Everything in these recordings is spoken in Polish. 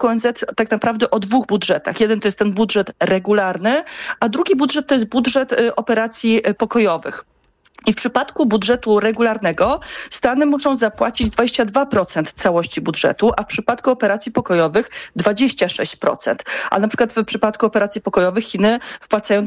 ONZ tak naprawdę o dwóch budżetach. Jeden to jest ten budżet regularny, a drugi budżet to jest budżet operacji pokojowych. I w przypadku budżetu regularnego Stany muszą zapłacić 22% całości budżetu, a w przypadku operacji pokojowych 26%. A na przykład w przypadku operacji pokojowych Chiny wpłacają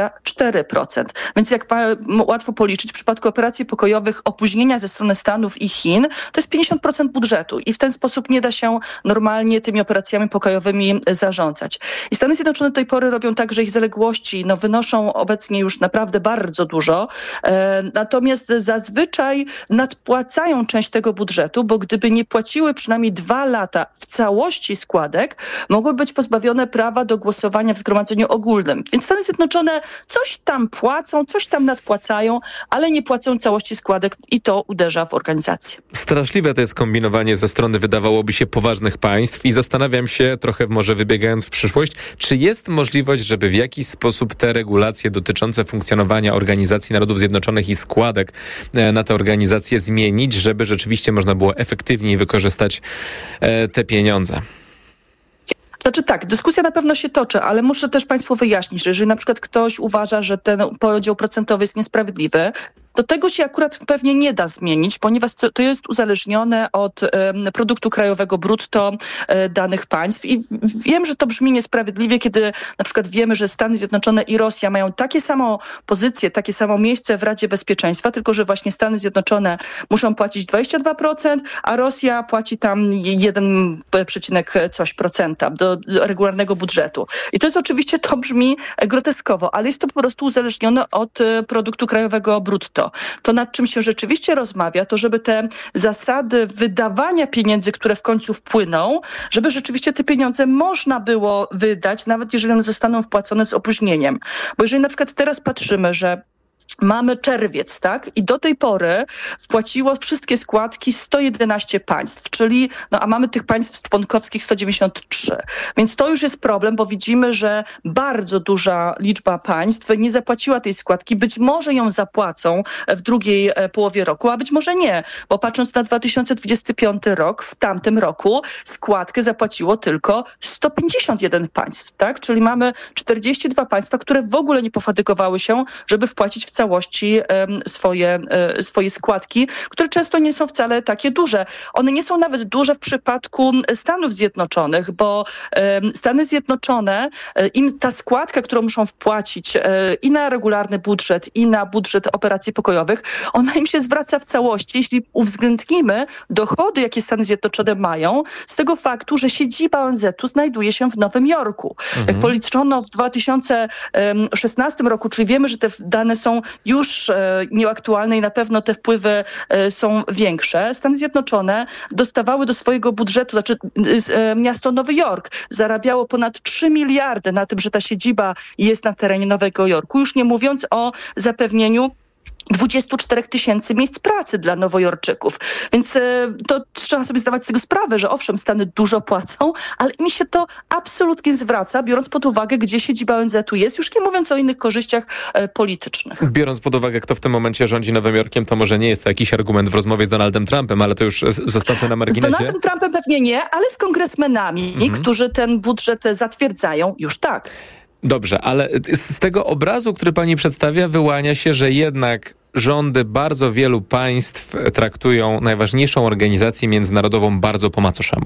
24%. Więc jak łatwo policzyć, w przypadku operacji pokojowych opóźnienia ze strony Stanów i Chin to jest 50% budżetu i w ten sposób nie da się normalnie tymi operacjami pokojowymi zarządzać. I Stany Zjednoczone do tej pory robią tak, że ich zaległości wynoszą obecnie już naprawdę bardzo dużo. Natomiast zazwyczaj nadpłacają część tego budżetu, bo gdyby nie płaciły przynajmniej 2 lata w całości składek, mogły być pozbawione prawa do głosowania w Zgromadzeniu Ogólnym. Więc Stany Zjednoczone coś tam płacą, coś tam nadpłacają, ale nie płacą całości składek i to uderza w organizację. Straszliwe to jest kombinowanie ze strony, wydawałoby się, poważnych państw i zastanawiam się, trochę może wybiegając w przyszłość, czy jest możliwość, żeby w jakiś sposób te regulacje dotyczące funkcjonowania Organizacji Narodów Zjednoczonych i składek na te organizacje zmienić, żeby rzeczywiście można było efektywniej wykorzystać te pieniądze? Znaczy tak, dyskusja na pewno się toczy, ale muszę też Państwu wyjaśnić, że jeżeli na przykład ktoś uważa, że ten podział procentowy jest niesprawiedliwy, to tego się akurat pewnie nie da zmienić, ponieważ to jest uzależnione od produktu krajowego brutto danych państw. I wiem, że to brzmi niesprawiedliwie, kiedy na przykład wiemy, że Stany Zjednoczone i Rosja mają takie samo pozycje, takie samo miejsce w Radzie Bezpieczeństwa, tylko że właśnie Stany Zjednoczone muszą płacić 22%, a Rosja płaci tam 1 coś procenta do regularnego budżetu. I to jest oczywiście, to brzmi groteskowo, ale jest to po prostu uzależnione od produktu krajowego brutto. To, nad czym się rzeczywiście rozmawia, to żeby te zasady wydawania pieniędzy, które w końcu wpłyną, żeby rzeczywiście te pieniądze można było wydać, nawet jeżeli one zostaną wpłacone z opóźnieniem. Bo jeżeli na przykład teraz patrzymy, że mamy czerwiec, tak? I do tej pory wpłaciło wszystkie składki 111 państw, czyli, a mamy tych państw członkowskich 193. Więc to już jest problem, bo widzimy, że bardzo duża liczba państw nie zapłaciła tej składki. Być może ją zapłacą w drugiej połowie roku, a być może nie, bo patrząc na 2025 rok, w tamtym roku składkę zapłaciło tylko 151 państw, tak? Czyli mamy 42 państwa, które w ogóle nie pofatygowały się, żeby wpłacić w całości swoje składki, które często nie są wcale takie duże. One nie są nawet duże w przypadku Stanów Zjednoczonych, bo Stany Zjednoczone, im ta składka, którą muszą wpłacić i na regularny budżet, i na budżet operacji pokojowych, ona im się zwraca w całości, jeśli uwzględnimy dochody, jakie Stany Zjednoczone mają, z tego faktu, że siedziba ONZ-u znajduje się w Nowym Jorku. Jak policzono w 2016 roku, czyli wiemy, że te dane są już nieaktualne i na pewno te wpływy są większe. Stany Zjednoczone dostawały do swojego budżetu, znaczy miasto Nowy Jork zarabiało ponad 3 miliardy na tym, że ta siedziba jest na terenie Nowego Jorku, już nie mówiąc o zapewnieniu 24 000 miejsc pracy dla Nowojorczyków. Więc to trzeba sobie zdawać z tego sprawę, że owszem, Stany dużo płacą, ale mi się to absolutnie zwraca, biorąc pod uwagę, gdzie siedziba ONZ-u jest, już nie mówiąc o innych korzyściach politycznych. Biorąc pod uwagę, kto w tym momencie rządzi Nowym Jorkiem, to może nie jest to jakiś argument w rozmowie z Donaldem Trumpem, ale to już zostawmy na marginesie. Z Donaldem Trumpem pewnie nie, ale z kongresmenami, którzy ten budżet zatwierdzają, już tak. Dobrze, ale z tego obrazu, który pani przedstawia, wyłania się, że jednak rządy bardzo wielu państw traktują najważniejszą organizację międzynarodową bardzo po macoszemu.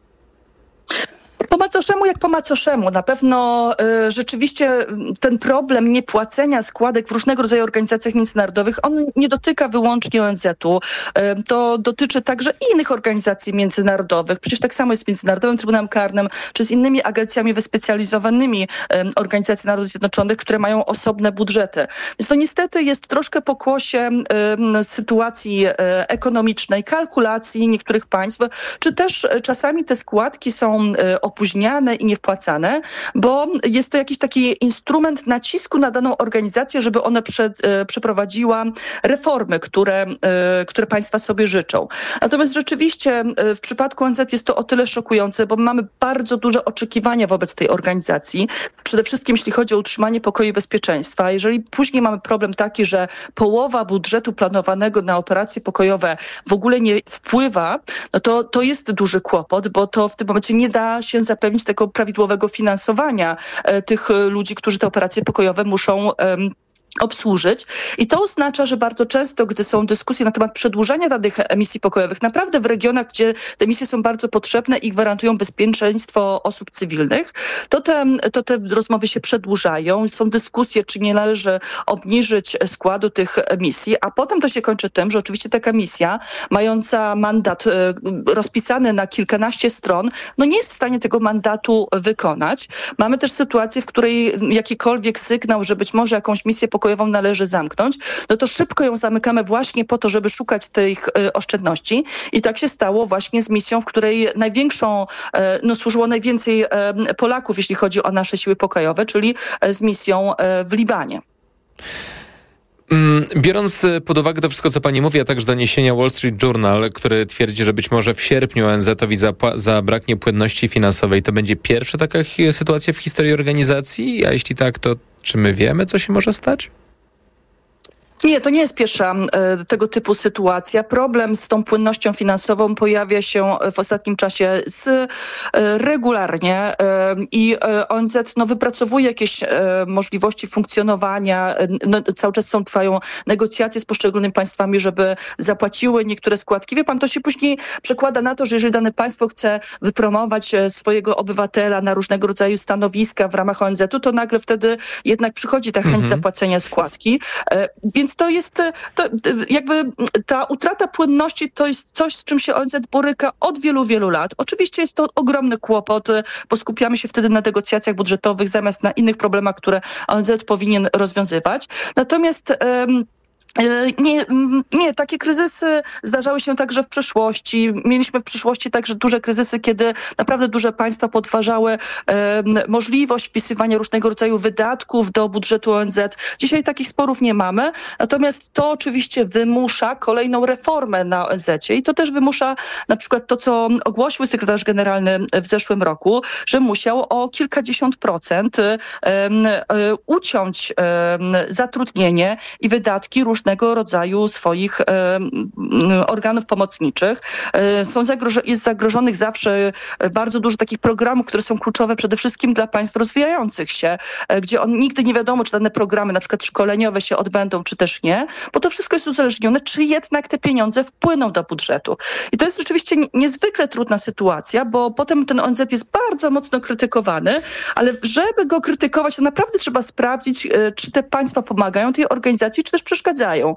Po macoszemu jak po macoszemu. Na pewno rzeczywiście ten problem niepłacenia składek w różnego rodzaju organizacjach międzynarodowych, on nie dotyka wyłącznie ONZ-u. To dotyczy także innych organizacji międzynarodowych. Przecież tak samo jest z Międzynarodowym Trybunałem Karnym, czy z innymi agencjami wyspecjalizowanymi Organizacji Narodów Zjednoczonych, które mają osobne budżety. Więc to niestety jest troszkę pokłosie sytuacji ekonomicznej, kalkulacji niektórych państw, czy też czasami te składki są opóźnione, niedorozumiane i niewpłacane, bo jest to jakiś taki instrument nacisku na daną organizację, żeby ona przeprowadziła reformy, które państwa sobie życzą. Natomiast rzeczywiście w przypadku ONZ jest to o tyle szokujące, bo mamy bardzo duże oczekiwania wobec tej organizacji. Przede wszystkim jeśli chodzi o utrzymanie pokoju i bezpieczeństwa. Jeżeli później mamy problem taki, że połowa budżetu planowanego na operacje pokojowe w ogóle nie wpływa, no to jest duży kłopot, bo to w tym momencie nie da się zapewnić tego prawidłowego finansowania tych ludzi, którzy te operacje pokojowe muszą obsłużyć. I to oznacza, że bardzo często, gdy są dyskusje na temat przedłużania danych misji pokojowych, naprawdę w regionach, gdzie te misje są bardzo potrzebne i gwarantują bezpieczeństwo osób cywilnych, to te rozmowy się przedłużają. Są dyskusje, czy nie należy obniżyć składu tych misji, a potem to się kończy tym, że oczywiście taka misja, mająca mandat rozpisany na kilkanaście stron, no nie jest w stanie tego mandatu wykonać. Mamy też sytuację, w której jakikolwiek sygnał, że być może jakąś misję pokojową należy zamknąć, no to szybko ją zamykamy właśnie po to, żeby szukać tych oszczędności. I tak się stało właśnie z misją, w której służyło najwięcej Polaków, jeśli chodzi o nasze siły pokojowe, czyli z misją w Libanie. Biorąc pod uwagę to wszystko, co pani mówi, a także doniesienia Wall Street Journal, który twierdzi, że być może w sierpniu ONZ-owi zabraknie płynności finansowej, to będzie pierwsza taka sytuacja w historii organizacji? A jeśli tak, to czy my wiemy, co się może stać? Nie, to nie jest pierwsza tego typu sytuacja. Problem z tą płynnością finansową pojawia się w ostatnim czasie regularnie i ONZ wypracowuje jakieś możliwości funkcjonowania. Cały czas trwają negocjacje z poszczególnymi państwami, żeby zapłaciły niektóre składki. Wie pan, to się później przekłada na to, że jeżeli dane państwo chce wypromować swojego obywatela na różnego rodzaju stanowiska w ramach ONZ-u, to nagle wtedy jednak przychodzi ta chęć zapłacenia składki. Więc to jest, jakby ta utrata płynności to jest coś, z czym się ONZ boryka od wielu, wielu lat. Oczywiście jest to ogromny kłopot, bo skupiamy się wtedy na negocjacjach budżetowych zamiast na innych problemach, które ONZ powinien rozwiązywać. Natomiast Nie, takie kryzysy zdarzały się także w przeszłości. Mieliśmy w przeszłości także duże kryzysy, kiedy naprawdę duże państwa podważały możliwość wpisywania różnego rodzaju wydatków do budżetu ONZ. Dzisiaj takich sporów nie mamy, natomiast to oczywiście wymusza kolejną reformę na ONZ-cie i to też wymusza na przykład to, co ogłosił sekretarz generalny w zeszłym roku, że musiał o kilkadziesiąt procent uciąć zatrudnienie i wydatki różnego rodzaju swoich organów pomocniczych. Jest zagrożonych zawsze bardzo dużo takich programów, które są kluczowe przede wszystkim dla państw rozwijających się, gdzie nigdy nie wiadomo, czy dane programy, na przykład szkoleniowe, się odbędą, czy też nie, bo to wszystko jest uzależnione, czy jednak te pieniądze wpłyną do budżetu. I to jest rzeczywiście niezwykle trudna sytuacja, bo potem ten ONZ jest bardzo mocno krytykowany, ale żeby go krytykować, to naprawdę trzeba sprawdzić, czy te państwa pomagają tej organizacji, czy też przeszkadzają.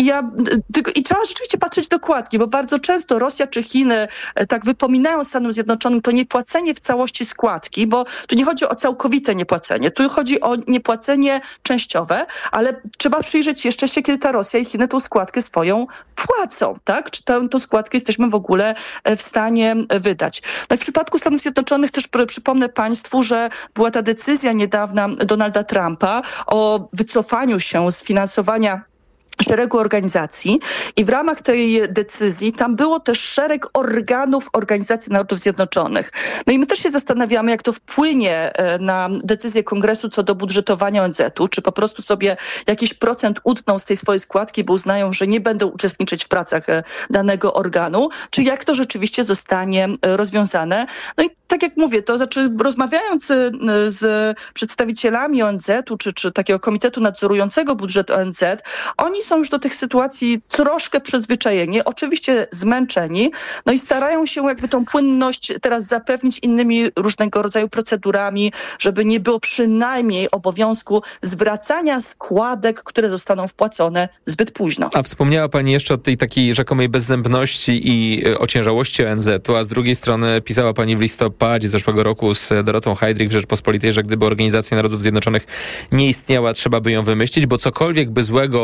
I trzeba rzeczywiście patrzeć dokładnie, bo bardzo często Rosja czy Chiny tak wypominają Stanom Zjednoczonym to niepłacenie w całości składki, bo tu nie chodzi o całkowite niepłacenie, tu chodzi o niepłacenie częściowe, ale trzeba przyjrzeć jeszcze się, kiedy ta Rosja i Chiny tą składkę swoją płacą, tak? Czy tą składkę jesteśmy w ogóle w stanie wydać. No w przypadku Stanów Zjednoczonych też przypomnę państwu, że była ta decyzja niedawna Donalda Trumpa o wycofaniu się z finansowania szeregu organizacji i w ramach tej decyzji tam było też szereg organów Organizacji Narodów Zjednoczonych. No i my też się zastanawiamy, jak to wpłynie na decyzję Kongresu co do budżetowania ONZ-u, czy po prostu sobie jakiś procent utną z tej swojej składki, bo uznają, że nie będą uczestniczyć w pracach danego organu, czy jak to rzeczywiście zostanie rozwiązane. No i tak jak mówię, to znaczy rozmawiając z przedstawicielami ONZ-u, czy takiego komitetu nadzorującego budżet ONZ, oni są już do tych sytuacji troszkę przyzwyczajeni, oczywiście zmęczeni, no i starają się jakby tą płynność teraz zapewnić innymi różnego rodzaju procedurami, żeby nie było przynajmniej obowiązku zwracania składek, które zostaną wpłacone zbyt późno. A wspomniała pani jeszcze o tej takiej rzekomej bezzębności i ociężałości ONZ-u, a z drugiej strony pisała pani w listopadzie zeszłego roku z Dorotą Heydrich w Rzeczpospolitej, że gdyby Organizacja Narodów Zjednoczonych nie istniała, trzeba by ją wymyślić, bo cokolwiek by złego przywódcy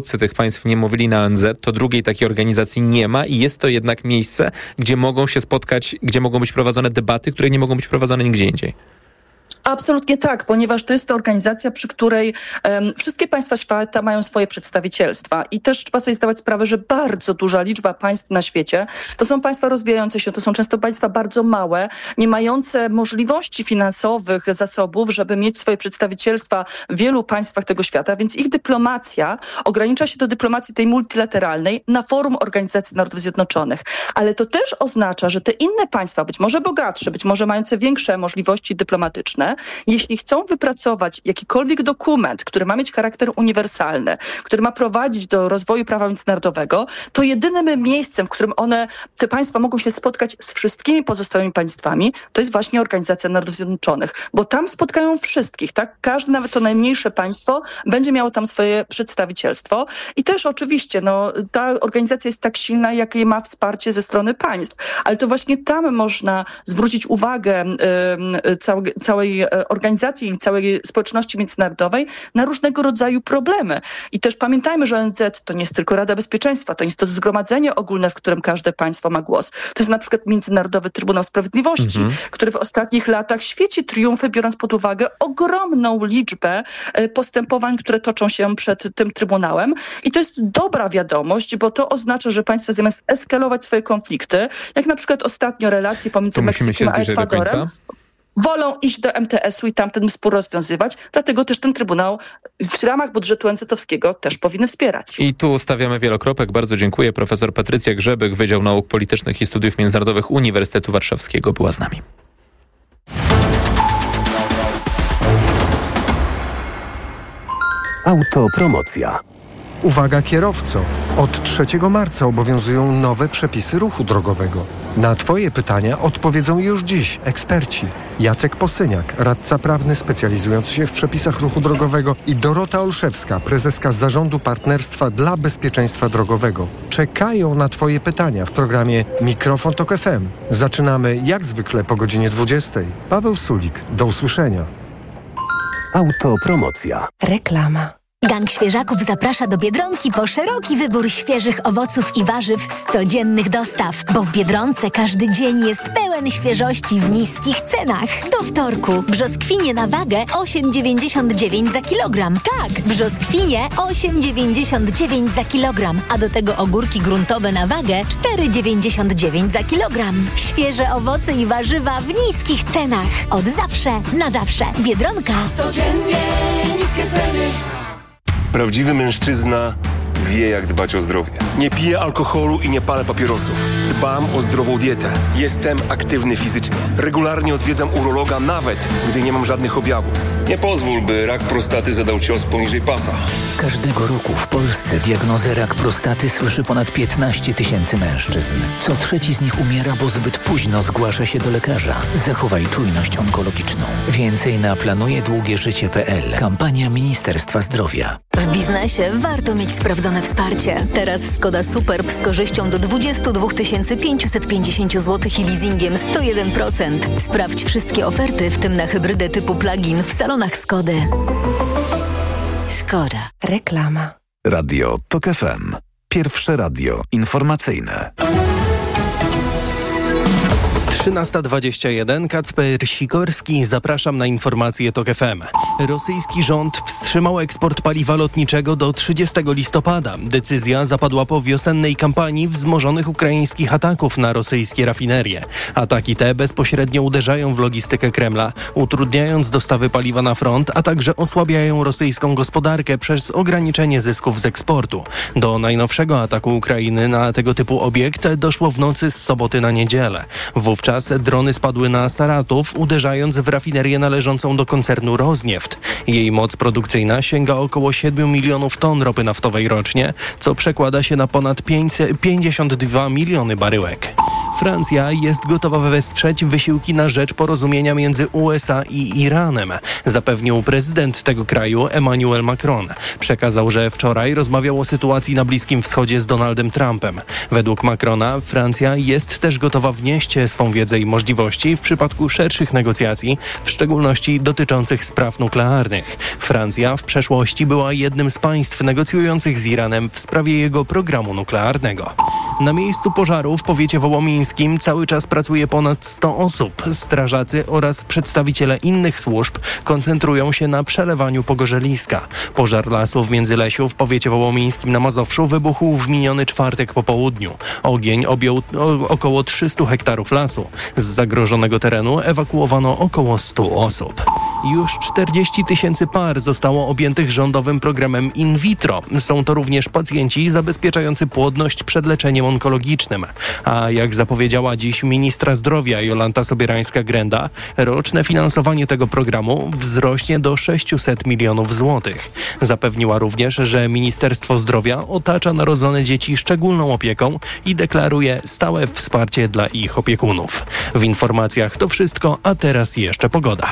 przywódcy tych państw nie mówili na ONZ, to drugiej takiej organizacji nie ma i jest to jednak miejsce, gdzie mogą się spotkać, gdzie mogą być prowadzone debaty, które nie mogą być prowadzone nigdzie indziej. Absolutnie tak, ponieważ to jest to organizacja, przy której wszystkie państwa świata mają swoje przedstawicielstwa i też trzeba sobie zdawać sprawę, że bardzo duża liczba państw na świecie to są państwa rozwijające się, to są często państwa bardzo małe, nie mające możliwości finansowych, zasobów, żeby mieć swoje przedstawicielstwa w wielu państwach tego świata, więc ich dyplomacja ogranicza się do dyplomacji tej multilateralnej na forum Organizacji Narodów Zjednoczonych. Ale to też oznacza, że te inne państwa, być może bogatsze, być może mające większe możliwości dyplomatyczne, jeśli chcą wypracować jakikolwiek dokument, który ma mieć charakter uniwersalny, który ma prowadzić do rozwoju prawa międzynarodowego, to jedynym miejscem, w którym te państwa mogą się spotkać z wszystkimi pozostałymi państwami, to jest właśnie Organizacja Narodów Zjednoczonych, bo tam spotkają wszystkich, tak? Każde, nawet to najmniejsze państwo będzie miało tam swoje przedstawicielstwo i też oczywiście, ta organizacja jest tak silna, jakie ma wsparcie ze strony państw, ale to właśnie tam można zwrócić uwagę całej organizacji i całej społeczności międzynarodowej na różnego rodzaju problemy. I też pamiętajmy, że ONZ to nie jest tylko Rada Bezpieczeństwa, to jest to zgromadzenie ogólne, w którym każde państwo ma głos. To jest na przykład Międzynarodowy Trybunał Sprawiedliwości, który w ostatnich latach świeci triumfy, biorąc pod uwagę ogromną liczbę postępowań, które toczą się przed tym Trybunałem. I to jest dobra wiadomość, bo to oznacza, że państwa zamiast eskalować swoje konflikty, jak na przykład ostatnio relacje pomiędzy Meksykiem a Ekwadorem, wolą iść do MTS-u i tamten spór rozwiązywać, dlatego też ten Trybunał w ramach budżetu ONZ-owskiego też powinny wspierać. I tu stawiamy wielokropek. Bardzo dziękuję. Profesor Patrycja Grzebek, Wydział Nauk Politycznych i Studiów Międzynarodowych Uniwersytetu Warszawskiego była z nami. Autopromocja. Uwaga kierowco! Od 3 marca obowiązują nowe przepisy ruchu drogowego. Na Twoje pytania odpowiedzą już dziś eksperci. Jacek Posyniak, radca prawny specjalizujący się w przepisach ruchu drogowego i Dorota Olszewska, prezeska Zarządu Partnerstwa dla Bezpieczeństwa Drogowego. Czekają na Twoje pytania w programie Mikrofon Tok FM. Zaczynamy jak zwykle po godzinie 20. Paweł Sulik, do usłyszenia. Autopromocja. Reklama. Gang Świeżaków zaprasza do Biedronki po szeroki wybór świeżych owoców i warzyw z codziennych dostaw, bo w Biedronce każdy dzień jest pełen świeżości w niskich cenach. Do wtorku brzoskwinie na wagę 8,99 za kilogram. Tak, brzoskwinie 8,99 za kilogram, a do tego ogórki gruntowe na wagę 4,99 za kilogram. Świeże owoce i warzywa w niskich cenach. Od zawsze na zawsze. Biedronka. Codziennie niskie ceny. Prawdziwy mężczyzna wie, jak dbać o zdrowie. Nie piję alkoholu i nie palę papierosów. Dbam o zdrową dietę. Jestem aktywny fizycznie. Regularnie odwiedzam urologa, nawet gdy nie mam żadnych objawów. Nie pozwól, by rak prostaty zadał cios poniżej pasa. Każdego roku w Polsce diagnozę rak prostaty słyszy ponad 15 000 mężczyzn. Co trzeci z nich umiera, bo zbyt późno zgłasza się do lekarza. Zachowaj czujność onkologiczną. Więcej na planujedługieżycie.pl. Kampania Ministerstwa Zdrowia. W biznesie warto mieć sprawdzone wsparcie. Teraz Skoda Superb z korzyścią do 22 550 zł i leasingiem 101%. Sprawdź wszystkie oferty, w tym na hybrydę typu plug-in w salonach Skody. Skoda. Reklama. Radio Tok FM. Pierwsze radio informacyjne. 13:21. Kacper Sikorski. Zapraszam na informacje TOK FM. Rosyjski rząd wstrzymał eksport paliwa lotniczego do 30 listopada. Decyzja zapadła po wiosennej kampanii wzmożonych ukraińskich ataków na rosyjskie rafinerie. Ataki te bezpośrednio uderzają w logistykę Kremla, utrudniając dostawy paliwa na front, a także osłabiają rosyjską gospodarkę przez ograniczenie zysków z eksportu. Do najnowszego ataku Ukrainy na tego typu obiekt doszło w nocy z soboty na niedzielę. Wówczas drony spadły na Saratów, uderzając w rafinerię należącą do koncernu Rosnieft. Jej moc produkcyjna sięga około 7 milionów ton ropy naftowej rocznie, co przekłada się na ponad 52 miliony baryłek. Francja jest gotowa wesprzeć wysiłki na rzecz porozumienia między USA i Iranem, zapewnił prezydent tego kraju Emmanuel Macron. Przekazał, że wczoraj rozmawiał o sytuacji na Bliskim Wschodzie z Donaldem Trumpem. Według Macrona Francja jest też gotowa wnieść swą wiedzę i możliwości w przypadku szerszych negocjacji, w szczególności dotyczących spraw nuklearnych. Francja w przeszłości była jednym z państw negocjujących z Iranem w sprawie jego programu nuklearnego. Na miejscu pożaru w powiecie wołomińskim cały czas pracuje ponad 100 osób. Strażacy oraz przedstawiciele innych służb koncentrują się na przelewaniu pogorzeliska. Pożar lasu w Międzylesiu w powiecie wołomińskim na Mazowszu wybuchł w miniony czwartek po południu. Ogień objął około 300 hektarów lasu. Z zagrożonego terenu ewakuowano około 100 osób. Już 40 000 par zostało objętych rządowym programem in vitro. Są to również pacjenci zabezpieczający płodność przed leczeniem onkologicznym. A jak zapowiedziała dziś ministra zdrowia Jolanta Sobierańska-Grenda, roczne finansowanie tego programu wzrośnie do 600 milionów złotych. Zapewniła również, że Ministerstwo Zdrowia otacza narodzone dzieci szczególną opieką i deklaruje stałe wsparcie dla ich opiekunów. W informacjach to wszystko, a teraz jeszcze pogoda.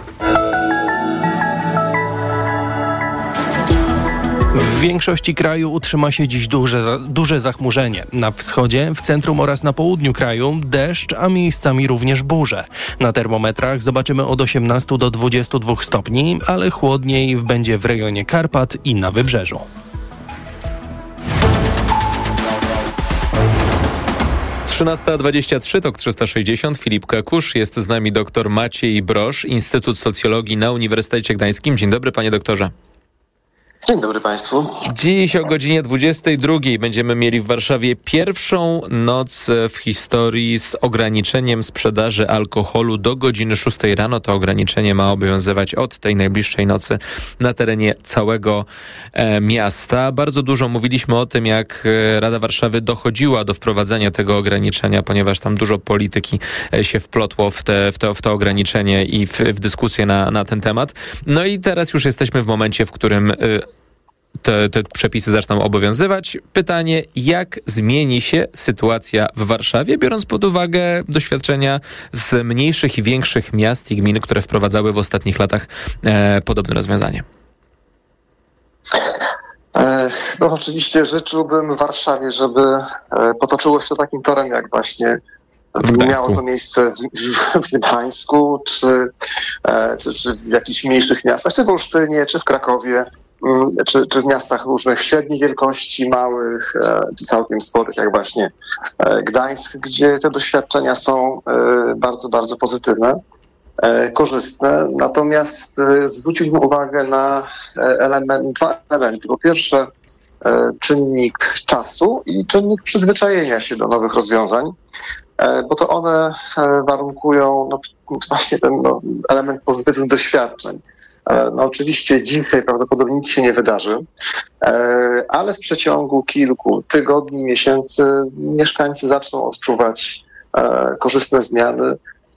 W większości kraju utrzyma się dziś duże zachmurzenie. Na wschodzie, w centrum oraz na południu kraju deszcz, a miejscami również burze. Na termometrach zobaczymy od 18 do 22 stopni, ale chłodniej będzie w rejonie Karpat i na wybrzeżu. Trzynasta 23, TOK 360. Filip Kekusz, jest z nami dr Maciej Brosz, Instytut Socjologii na Uniwersytecie Gdańskim. Dzień dobry, panie doktorze. Dzień dobry państwu. Dziś o godzinie 22 będziemy mieli w Warszawie pierwszą noc w historii z ograniczeniem sprzedaży alkoholu do godziny 6 rano. To ograniczenie ma obowiązywać od tej najbliższej nocy na terenie całego miasta. Bardzo dużo mówiliśmy o tym, jak Rada Warszawy dochodziła do wprowadzenia tego ograniczenia, ponieważ tam dużo polityki się wplotło w to ograniczenie i w dyskusję na ten temat. No i teraz już jesteśmy w momencie, w którym te przepisy zaczną obowiązywać. Pytanie, jak zmieni się sytuacja w Warszawie, biorąc pod uwagę doświadczenia z mniejszych i większych miast i gmin, które wprowadzały w ostatnich latach podobne rozwiązanie? No oczywiście życzyłbym Warszawie, żeby potoczyło się to takim torem, jak właśnie miało to miejsce w Gdańsku, czy w jakichś mniejszych miastach, czy w Olsztynie, czy w Krakowie, czy w miastach różnych średniej wielkości, małych, czy całkiem sporych, jak właśnie Gdańsk, gdzie te doświadczenia są bardzo, bardzo pozytywne, korzystne. Natomiast zwróciłbym uwagę na dwa elementy. Po pierwsze, czynnik czasu i czynnik przyzwyczajenia się do nowych rozwiązań, bo to one warunkują właśnie ten element pozytywnych doświadczeń. No oczywiście dzisiaj prawdopodobnie nic się nie wydarzy, ale w przeciągu kilku tygodni, miesięcy mieszkańcy zaczną odczuwać korzystne zmiany.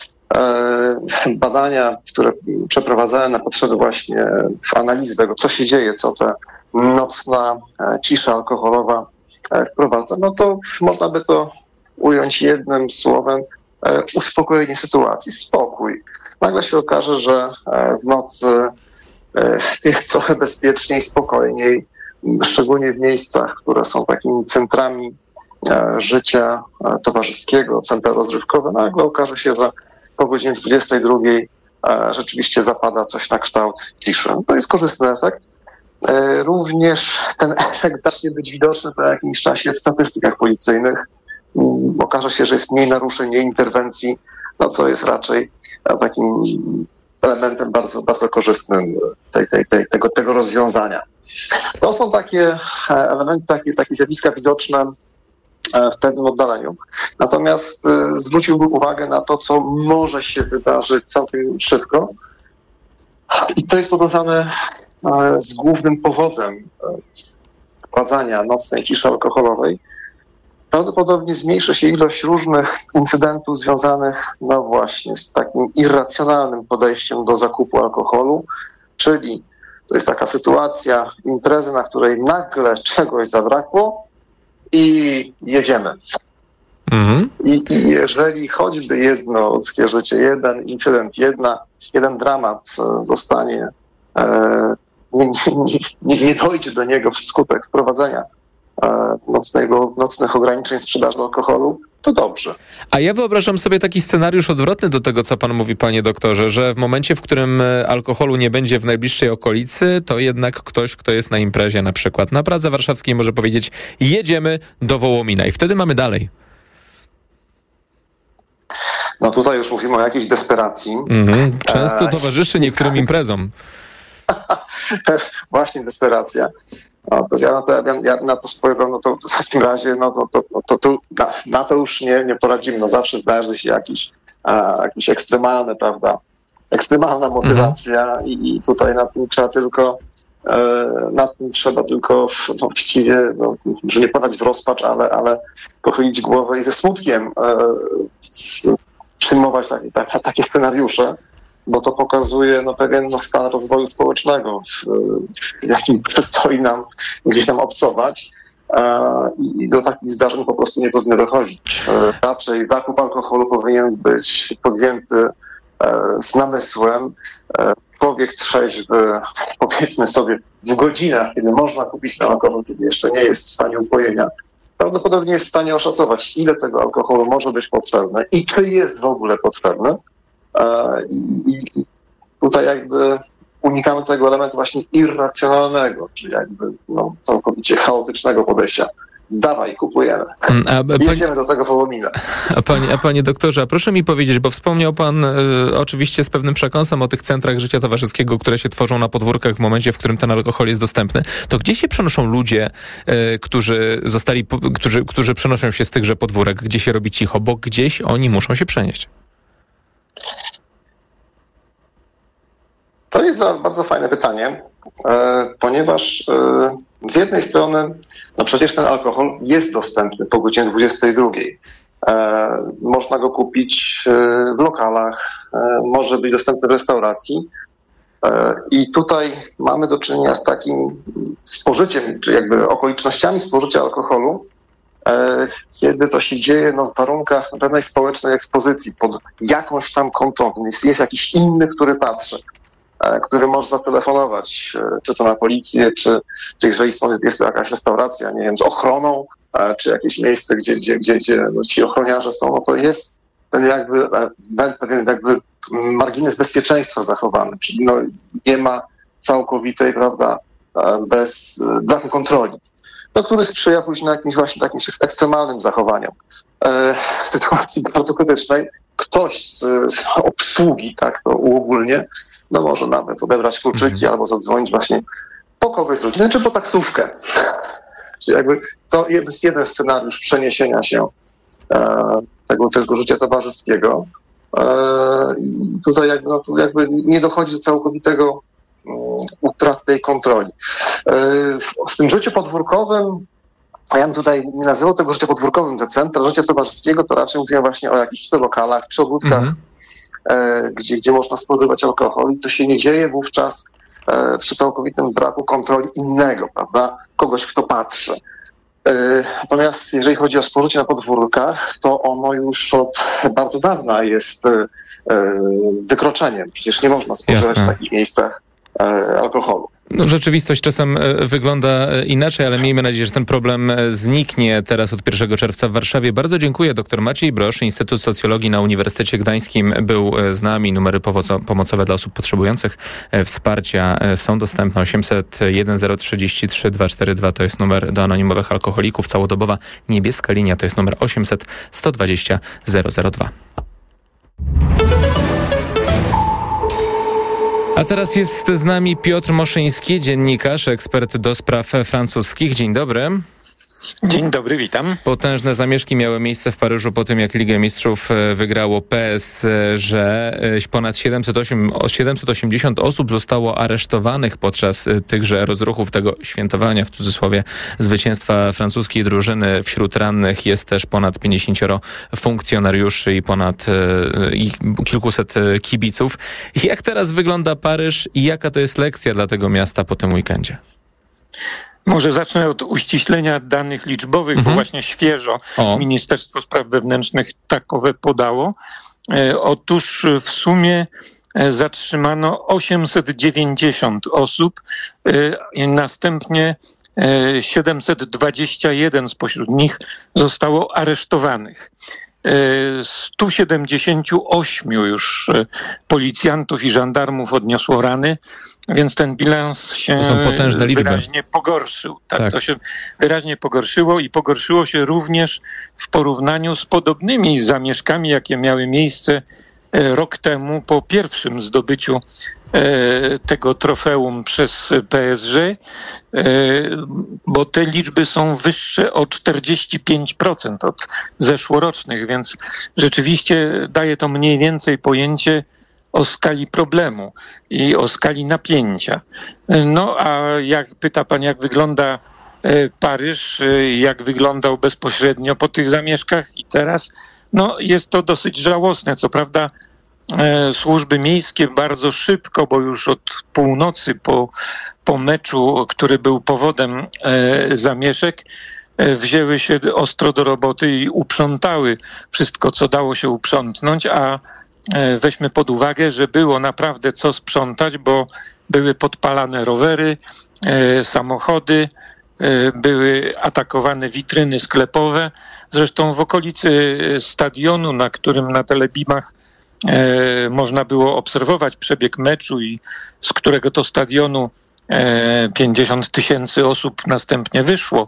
Badania, które przeprowadzałem na potrzeby właśnie analizy tego, co się dzieje, co ta nocna cisza alkoholowa wprowadza, no to można by to ująć jednym słowem: uspokojenie sytuacji, spokój. Nagle się okaże, że w nocy jest trochę bezpieczniej, spokojniej, szczególnie w miejscach, które są takimi centrami życia towarzyskiego, centra rozrywkowe. Nagle okaże się, że po godzinie 22 rzeczywiście zapada coś na kształt ciszy. To jest korzystny efekt. Również ten efekt zacznie być widoczny po jakimś czasie w statystykach policyjnych. Okaże się, że jest mniej naruszeń, mniej interwencji, no co jest raczej takim elementem bardzo, bardzo korzystnym tego rozwiązania. To są takie elementy, takie zjawiska widoczne w pewnym oddaleniu. Natomiast zwróciłbym uwagę na to, co może się wydarzyć całkiem szybko. I to jest powiązane z głównym powodem wprowadzania nocnej ciszy alkoholowej. Prawdopodobnie zmniejszy się ilość różnych incydentów związanych, no właśnie, z takim irracjonalnym podejściem do zakupu alkoholu, czyli to jest taka sytuacja imprezy, na której nagle czegoś zabrakło i jedziemy. I jeżeli choćby jedno ludzkie życie, jeden incydent, jeden dramat zostanie, nie dojdzie do niego wskutek wprowadzenia nocnych ograniczeń sprzedaży alkoholu, to dobrze. A ja wyobrażam sobie taki scenariusz odwrotny do tego, co pan mówi, panie doktorze, że w momencie, w którym alkoholu nie będzie w najbliższej okolicy, to jednak ktoś, kto jest na imprezie na przykład na Pradze Warszawskiej, może powiedzieć: jedziemy do Wołomina i wtedy mamy dalej. No tutaj już mówimy o jakiejś desperacji. Często towarzyszy niektórym imprezom. Właśnie desperacja. No, to ja na to spojrzałem, no to w takim razie na to już nie poradzimy. No zawsze zdarzy się jakiś ekstremalny, prawda? Ekstremalna motywacja i tutaj nad tym trzeba tylko właściwie, że nie padać w rozpacz, ale pochylić głowę i ze smutkiem przyjmować takie scenariusze, bo to pokazuje pewien stan rozwoju społecznego, w jakim przystoi nam gdzieś tam obcować i do takich zdarzeń po prostu nie powinno dochodzić. Raczej zakup alkoholu powinien być podjęty z namysłem. Człowiek trzeźwy, powiedzmy sobie, w godzinach, kiedy można kupić ten alkohol, kiedy jeszcze nie jest w stanie upojenia, prawdopodobnie jest w stanie oszacować, ile tego alkoholu może być potrzebne i czy jest w ogóle potrzebny. I tutaj jakby unikamy tego elementu właśnie irracjonalnego, czyli jakby całkowicie chaotycznego podejścia. Dawaj, kupujemy. Jedziemy do tego Wołomina. Panie doktorze, a proszę mi powiedzieć, bo wspomniał pan oczywiście z pewnym przekąsem o tych centrach życia towarzyskiego, które się tworzą na podwórkach w momencie, w którym ten alkohol jest dostępny. To gdzie się przenoszą ludzie, którzy przenoszą się z tychże podwórek, gdzie się robi cicho, bo gdzieś oni muszą się przenieść? To jest bardzo fajne pytanie, ponieważ z jednej strony, przecież ten alkohol jest dostępny po godzinie 22. Można go kupić w lokalach, może być dostępny w restauracji. I tutaj mamy do czynienia z takim spożyciem, czy jakby okolicznościami spożycia alkoholu, kiedy to się dzieje w warunkach pewnej społecznej ekspozycji, pod jakąś tam kontrolą. Jest jakiś inny, który patrzy, który może zatelefonować, czy to na policję, czy jeżeli jest to jakaś restauracja, nie wiem, z ochroną, czy jakieś miejsce, gdzie ci ochroniarze są, to jest ten pewien margines bezpieczeństwa zachowany, czyli nie ma całkowitej, prawda, braku kontroli, który sprzyja później jakimś właśnie takim ekstremalnym zachowaniom. W sytuacji bardzo krytycznej ktoś z obsługi, tak to uogólnie, może nawet odebrać kluczyki albo zadzwonić właśnie po kogoś z rodziny, czy po taksówkę. Czyli jakby to jest jeden scenariusz przeniesienia się tego życia towarzyskiego. Tutaj jakby nie dochodzi do całkowitego utraty tej kontroli. W tym życiu podwórkowym, a ja bym tutaj nie nazywał tego życia podwórkowym, te centra życia towarzyskiego, to raczej mówiłem właśnie o jakichś lokalach czy ogródkach, gdzie można spożywać alkohol i to się nie dzieje wówczas przy całkowitym braku kontroli innego, prawda? Kogoś, kto patrzy. Natomiast jeżeli chodzi o spożycie na podwórkach, to ono już od bardzo dawna jest wykroczeniem. Przecież nie można spożywać w takich miejscach alkoholu. Rzeczywistość czasem wygląda inaczej, ale miejmy nadzieję, że ten problem zniknie teraz od 1 czerwca w Warszawie. Bardzo dziękuję. Dr Maciej Brosz, Instytut Socjologii na Uniwersytecie Gdańskim był z nami. Numery pomocowe dla osób potrzebujących wsparcia są dostępne. 800 1033 242 to jest numer do anonimowych alkoholików. Całodobowa niebieska linia to jest numer 800 120 002. A teraz jest z nami Piotr Moszyński, dziennikarz, ekspert do spraw francuskich. Dzień dobry. Dzień dobry, witam. Potężne zamieszki miały miejsce w Paryżu po tym, jak Ligę Mistrzów wygrało PSG. Ponad 780 osób zostało aresztowanych podczas tychże rozruchów, tego świętowania, w cudzysłowie, zwycięstwa francuskiej drużyny. Wśród rannych jest też ponad 50 funkcjonariuszy i kilkuset kibiców. Jak teraz wygląda Paryż i jaka to jest lekcja dla tego miasta po tym weekendzie? Może zacznę od uściślenia danych liczbowych, bo właśnie świeżo Ministerstwo Spraw Wewnętrznych takowe podało. Otóż w sumie zatrzymano 890 osób, następnie 721 spośród nich zostało aresztowanych. 178 już policjantów i żandarmów odniosło rany, więc ten bilans się wyraźnie pogorszył. Tak, to się wyraźnie pogorszyło i pogorszyło się również w porównaniu z podobnymi zamieszkami, jakie miały miejsce rok temu po pierwszym zdobyciu tego trofeum przez PSG, bo te liczby są wyższe o 45% od zeszłorocznych, więc rzeczywiście daje to mniej więcej pojęcie o skali problemu i o skali napięcia. No a pyta pan, jak wygląda Paryż, jak wyglądał bezpośrednio po tych zamieszkach i teraz, no jest to dosyć żałosne. Co prawda służby miejskie bardzo szybko, bo już od północy po meczu, który był powodem zamieszek, wzięły się ostro do roboty i uprzątały wszystko, co dało się uprzątnąć, a weźmy pod uwagę, że było naprawdę co sprzątać, bo były podpalane rowery, samochody, były atakowane witryny sklepowe. Zresztą w okolicy stadionu, na którym na telebimach można było obserwować przebieg meczu i z którego to stadionu 50 000 osób następnie wyszło.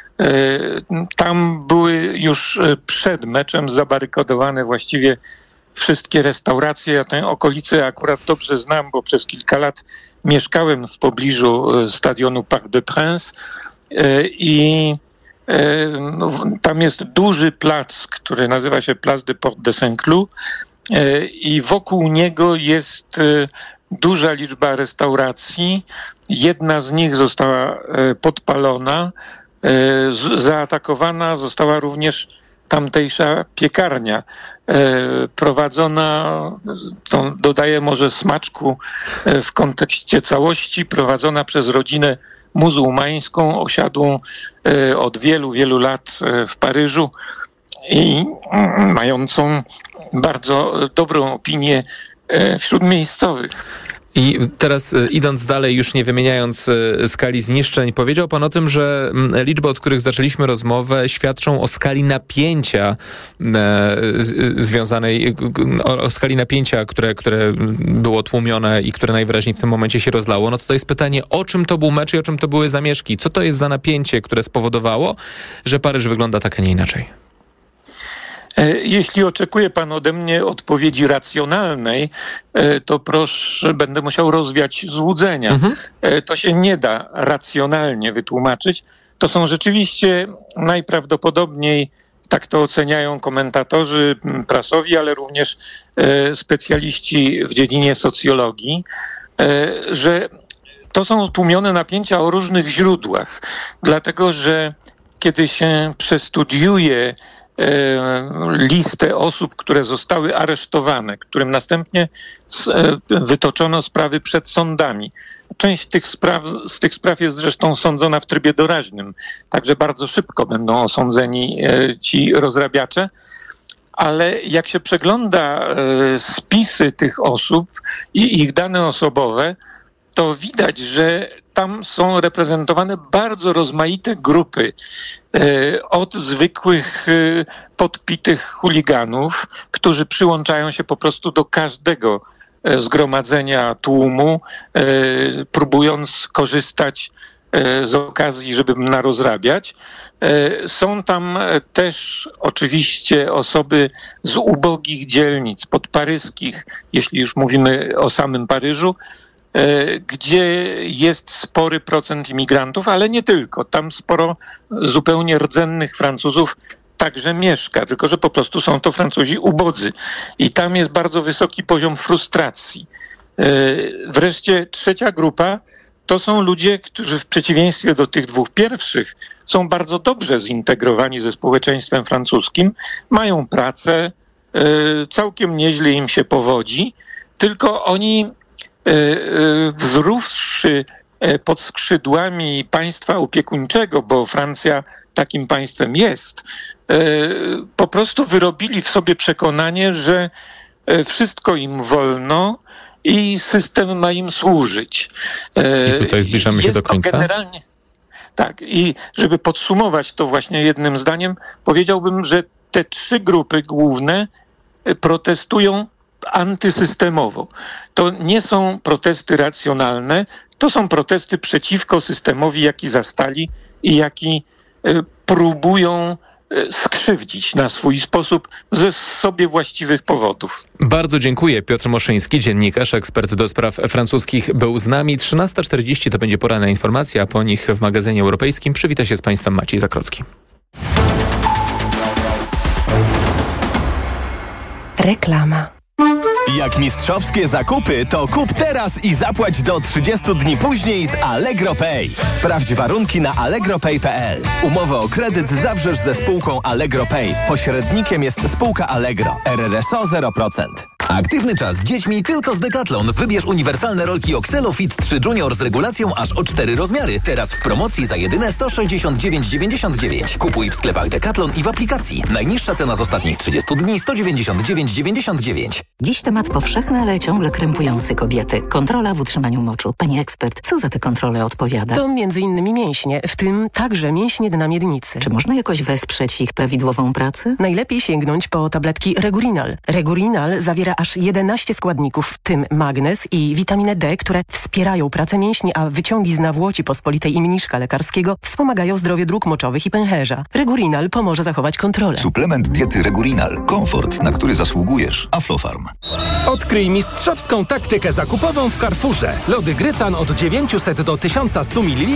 Tam były już przed meczem zabarykadowane właściwie wszystkie restauracje. Ja tę okolicę akurat dobrze znam, bo przez kilka lat mieszkałem w pobliżu stadionu Parc des Princes i tam jest duży plac, który nazywa się Place de Porte de Saint-Cloud i wokół niego jest duża liczba restauracji. Jedna z nich została podpalona, zaatakowana została również tamtejsza piekarnia, prowadzona, to dodaję może smaczku w kontekście całości, prowadzona przez rodzinę muzułmańską, osiadłą od wielu, wielu lat w Paryżu i mającą bardzo dobrą opinię wśród miejscowych. I teraz idąc dalej, już nie wymieniając skali zniszczeń, powiedział pan o tym, że liczby, od których zaczęliśmy rozmowę, świadczą o skali napięcia związanej, o skali napięcia, które było tłumione i które najwyraźniej w tym momencie się rozlało. No to jest pytanie, o czym to był mecz i o czym to były zamieszki? Co to jest za napięcie, które spowodowało, że Paryż wygląda tak, a nie inaczej? Jeśli oczekuje pan ode mnie odpowiedzi racjonalnej, to proszę, będę musiał rozwiać złudzenia. To się nie da racjonalnie wytłumaczyć. To są rzeczywiście najprawdopodobniej, tak to oceniają komentatorzy prasowi, ale również specjaliści w dziedzinie socjologii, że to są tłumione napięcia o różnych źródłach. Dlatego, że kiedy się przestudiuje listę osób, które zostały aresztowane, którym następnie wytoczono sprawy przed sądami. Część z tych spraw jest zresztą sądzona w trybie doraźnym, także bardzo szybko będą osądzeni ci rozrabiacze, ale jak się przegląda spisy tych osób i ich dane osobowe, to widać, że tam są reprezentowane bardzo rozmaite grupy. Od zwykłych podpitych chuliganów, którzy przyłączają się po prostu do każdego zgromadzenia tłumu, próbując korzystać z okazji, żeby narozrabiać. Są tam też oczywiście osoby z ubogich dzielnic podparyskich, jeśli już mówimy o samym Paryżu, gdzie jest spory procent imigrantów, ale nie tylko. Tam sporo zupełnie rdzennych Francuzów także mieszka, tylko że po prostu są to Francuzi ubodzy. I tam jest bardzo wysoki poziom frustracji. Wreszcie trzecia grupa to są ludzie, którzy w przeciwieństwie do tych dwóch pierwszych są bardzo dobrze zintegrowani ze społeczeństwem francuskim, mają pracę, całkiem nieźle im się powodzi, tylko oni wzrósłszy pod skrzydłami państwa opiekuńczego, bo Francja takim państwem jest, po prostu wyrobili w sobie przekonanie, że wszystko im wolno i system ma im służyć. I tutaj zbliżamy się do końca. Generalnie, tak, i żeby podsumować to właśnie jednym zdaniem, powiedziałbym, że te 3 grupy główne protestują antysystemowo. To nie są protesty racjonalne, to są protesty przeciwko systemowi, jaki zastali i jaki próbują skrzywdzić na swój sposób ze sobie właściwych powodów. Bardzo dziękuję. Piotr Moszyński, dziennikarz, ekspert do spraw francuskich, był z nami. 13:40 to będzie poranna informacja, a po nich w magazynie europejskim przywita się z Państwem Maciej Zakrocki. Reklama. Jak mistrzowskie zakupy, to kup teraz i zapłać do 30 dni później z Allegro Pay. Sprawdź warunki na allegropay.pl. Umowę o kredyt zawrzesz ze spółką Allegro Pay. Pośrednikiem jest spółka Allegro. RRSO 0%. Aktywny czas z dziećmi tylko z Decathlon. Wybierz uniwersalne rolki Oxelo Fit 3 Junior z regulacją aż o 4 rozmiary. Teraz w promocji za jedyne 169,99. Kupuj w sklepach Decathlon i w aplikacji. Najniższa cena z ostatnich 30 dni 199,99. Dziś temat powszechny, ale ciągle krępujący kobiety. Kontrola w utrzymaniu moczu. Pani ekspert, co za tę kontrolę odpowiada? To m.in. mięśnie, w tym także mięśnie dna miednicy. Czy można jakoś wesprzeć ich prawidłową pracę? Najlepiej sięgnąć po tabletki Regurinal. Regurinal zawiera aż 11 składników, w tym magnez i witaminę D, które wspierają pracę mięśni, a wyciągi z nawłoci pospolitej i mniszka lekarskiego wspomagają zdrowie dróg moczowych i pęcherza. Regurinal pomoże zachować kontrolę. Suplement diety Regurinal. Komfort, na który zasługujesz. Aflofarm. Odkryj mistrzowską taktykę zakupową w Carrefourze. Lody Grycan od 900 do 1100 ml,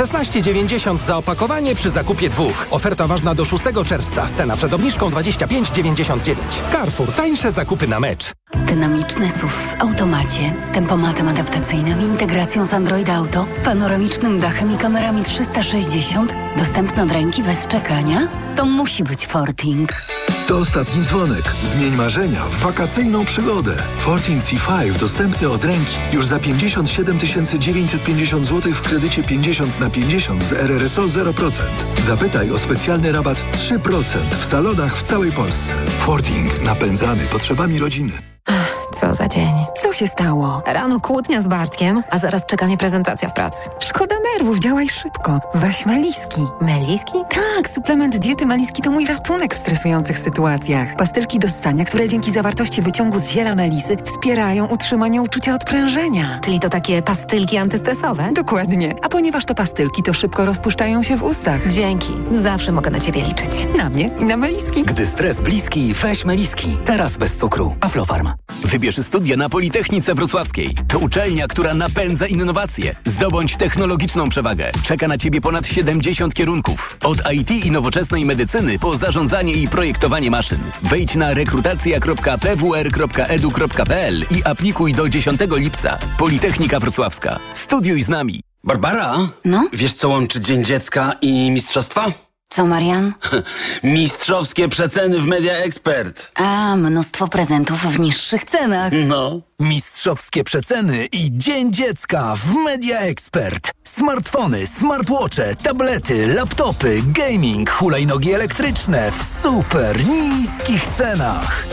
16,90 za opakowanie przy zakupie 2. Oferta ważna do 6 czerwca. Cena przed obniżką 25,99. Carrefour. Tańsze zakupy na mecz. Dynamiczny SUV w automacie z tempomatem adaptacyjnym, integracją z Android Auto, panoramicznym dachem i kamerami 360, dostępny od ręki bez czekania? To musi być Forting. To ostatni dzwonek. Zmień marzenia w wakacyjną przygodę. Forting T5 dostępny od ręki już za 57 950 zł w kredycie 50/50 z RRSO 0%. Zapytaj o specjalny rabat 3% w salonach w całej Polsce. Forting. Napędzany potrzebami rodziny. Co za dzień. Co się stało? Rano kłótnia z Bartkiem, a zaraz czeka mnie prezentacja w pracy. Szkoda nerwów, działaj szybko. Weź Meliski. Meliski? Tak, suplement diety Meliski to mój ratunek w stresujących sytuacjach. Pastylki do ssania, które dzięki zawartości wyciągu z ziela melisy wspierają utrzymanie uczucia odprężenia. Czyli to takie pastylki antystresowe? Dokładnie. A ponieważ to pastylki, to szybko rozpuszczają się w ustach. Dzięki. Zawsze mogę na Ciebie liczyć. Na mnie i na Meliski. Gdy stres bliski, weź Meliski. Teraz bez cukru. Aflofarm. Wybierz studia na Politechnice Wrocławskiej. To uczelnia, która napędza innowacje. Zdobądź technologiczną przewagę. Czeka na Ciebie ponad 70 kierunków. Od IT i nowoczesnej medycyny po zarządzanie i projektowanie maszyn. Wejdź na rekrutacja.pwr.edu.pl i aplikuj do 10 lipca. Politechnika Wrocławska. Studiuj z nami. Barbara? No? Wiesz, co łączy Dzień Dziecka i mistrzostwa? Co, Marian? Mistrzowskie przeceny w Media Expert. A, mnóstwo prezentów w niższych cenach. No. Mistrzowskie przeceny i Dzień Dziecka w Media Expert. Smartfony, smartwatche, tablety, laptopy, gaming, hulajnogi elektryczne w super niskich cenach.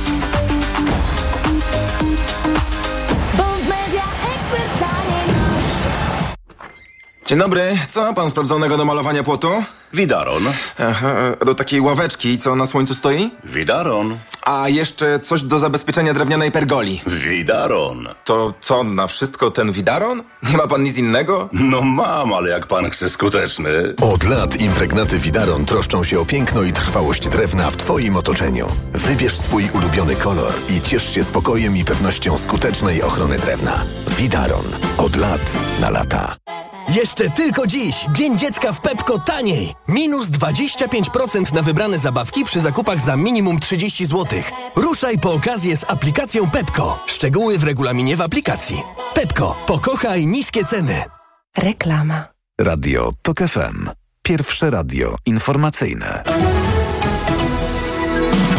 Dzień dobry, co ma pan sprawdzonego do malowania płotu? Widaron. Aha, do takiej ławeczki, co na słońcu stoi? Widaron. A jeszcze coś do zabezpieczenia drewnianej pergoli. Widaron. To co, na wszystko ten widaron? Nie ma pan nic innego? No mam, ale jak pan chce skuteczny. Od lat impregnaty Widaron troszczą się o piękno i trwałość drewna w twoim otoczeniu. Wybierz swój ulubiony kolor i ciesz się spokojem i pewnością skutecznej ochrony drewna. Widaron. Od lat na lata. Jeszcze tylko dziś Dzień Dziecka w Pepco taniej. Minus 25% na wybrane zabawki przy zakupach za minimum 30 zł. Ruszaj po okazję z aplikacją Pepco. Szczegóły w regulaminie w aplikacji. Pepco. Pokochaj niskie ceny. Reklama. Radio TOK FM. Pierwsze radio informacyjne.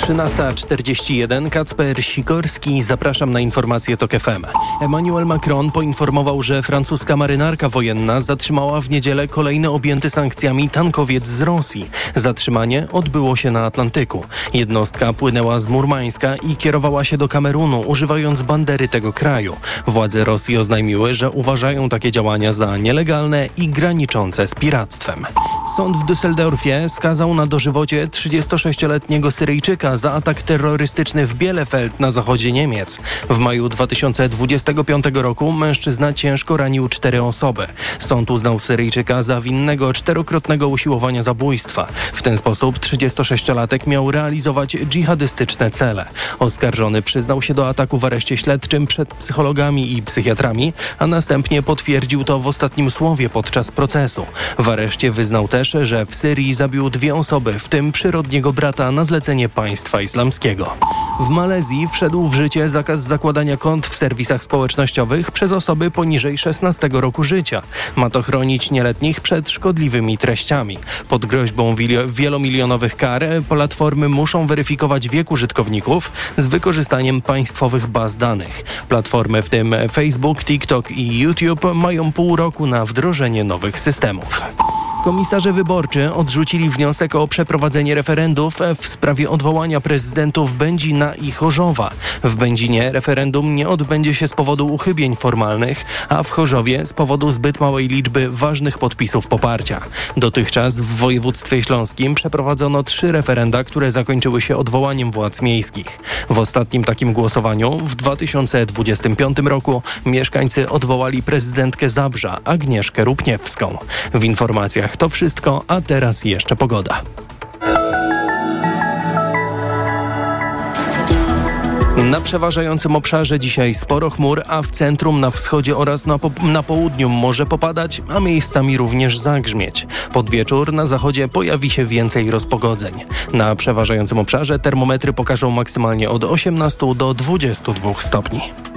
13:41. Kacper Sikorski. Zapraszam na informacje TOK FM. Emmanuel Macron poinformował, że francuska marynarka wojenna zatrzymała w niedzielę kolejny objęty sankcjami tankowiec z Rosji. Zatrzymanie odbyło się na Atlantyku. Jednostka płynęła z Murmańska i kierowała się do Kamerunu, używając bandery tego kraju. Władze Rosji oznajmiły, że uważają takie działania za nielegalne i graniczące z piractwem. Sąd w Düsseldorfie skazał na dożywocie 36-letniego Syryjczyka za atak terrorystyczny w Bielefeld na zachodzie Niemiec. W maju 2025 roku mężczyzna ciężko ranił 4 osoby. Sąd uznał Syryjczyka za winnego 4-krotnego usiłowania zabójstwa. W ten sposób 36-latek miał realizować dżihadystyczne cele. Oskarżony przyznał się do ataku w areszcie śledczym przed psychologami i psychiatrami, a następnie potwierdził to w ostatnim słowie podczas procesu. W areszcie wyznał też, że w Syrii zabił 2 osoby, w tym przyrodniego brata na zlecenie państwa islamskiego. W Malezji wszedł w życie zakaz zakładania kont w serwisach społecznościowych przez osoby poniżej 16 roku życia. Ma to chronić nieletnich przed szkodliwymi treściami. Pod groźbą wielomilionowych kar platformy muszą weryfikować wiek użytkowników z wykorzystaniem państwowych baz danych. Platformy, w tym Facebook, TikTok i YouTube, mają pół roku na wdrożenie nowych systemów. Komisarze wyborczy odrzucili wniosek o przeprowadzenie referendów w sprawie odwołania prezydentów Będzina i Chorzowa. W Będzinie referendum nie odbędzie się z powodu uchybień formalnych, a w Chorzowie z powodu zbyt małej liczby ważnych podpisów poparcia. Dotychczas w województwie śląskim przeprowadzono 3 referenda, które zakończyły się odwołaniem władz miejskich. W ostatnim takim głosowaniu w 2025 roku mieszkańcy odwołali prezydentkę Zabrza, Agnieszkę Rupniewską. W informacjach to wszystko, a teraz jeszcze pogoda. Na przeważającym obszarze dzisiaj sporo chmur, a w centrum, na wschodzie oraz na południu może popadać, a miejscami również zagrzmieć. Pod wieczór na zachodzie pojawi się więcej rozpogodzeń. Na przeważającym obszarze termometry pokażą maksymalnie od 18 do 22 stopni.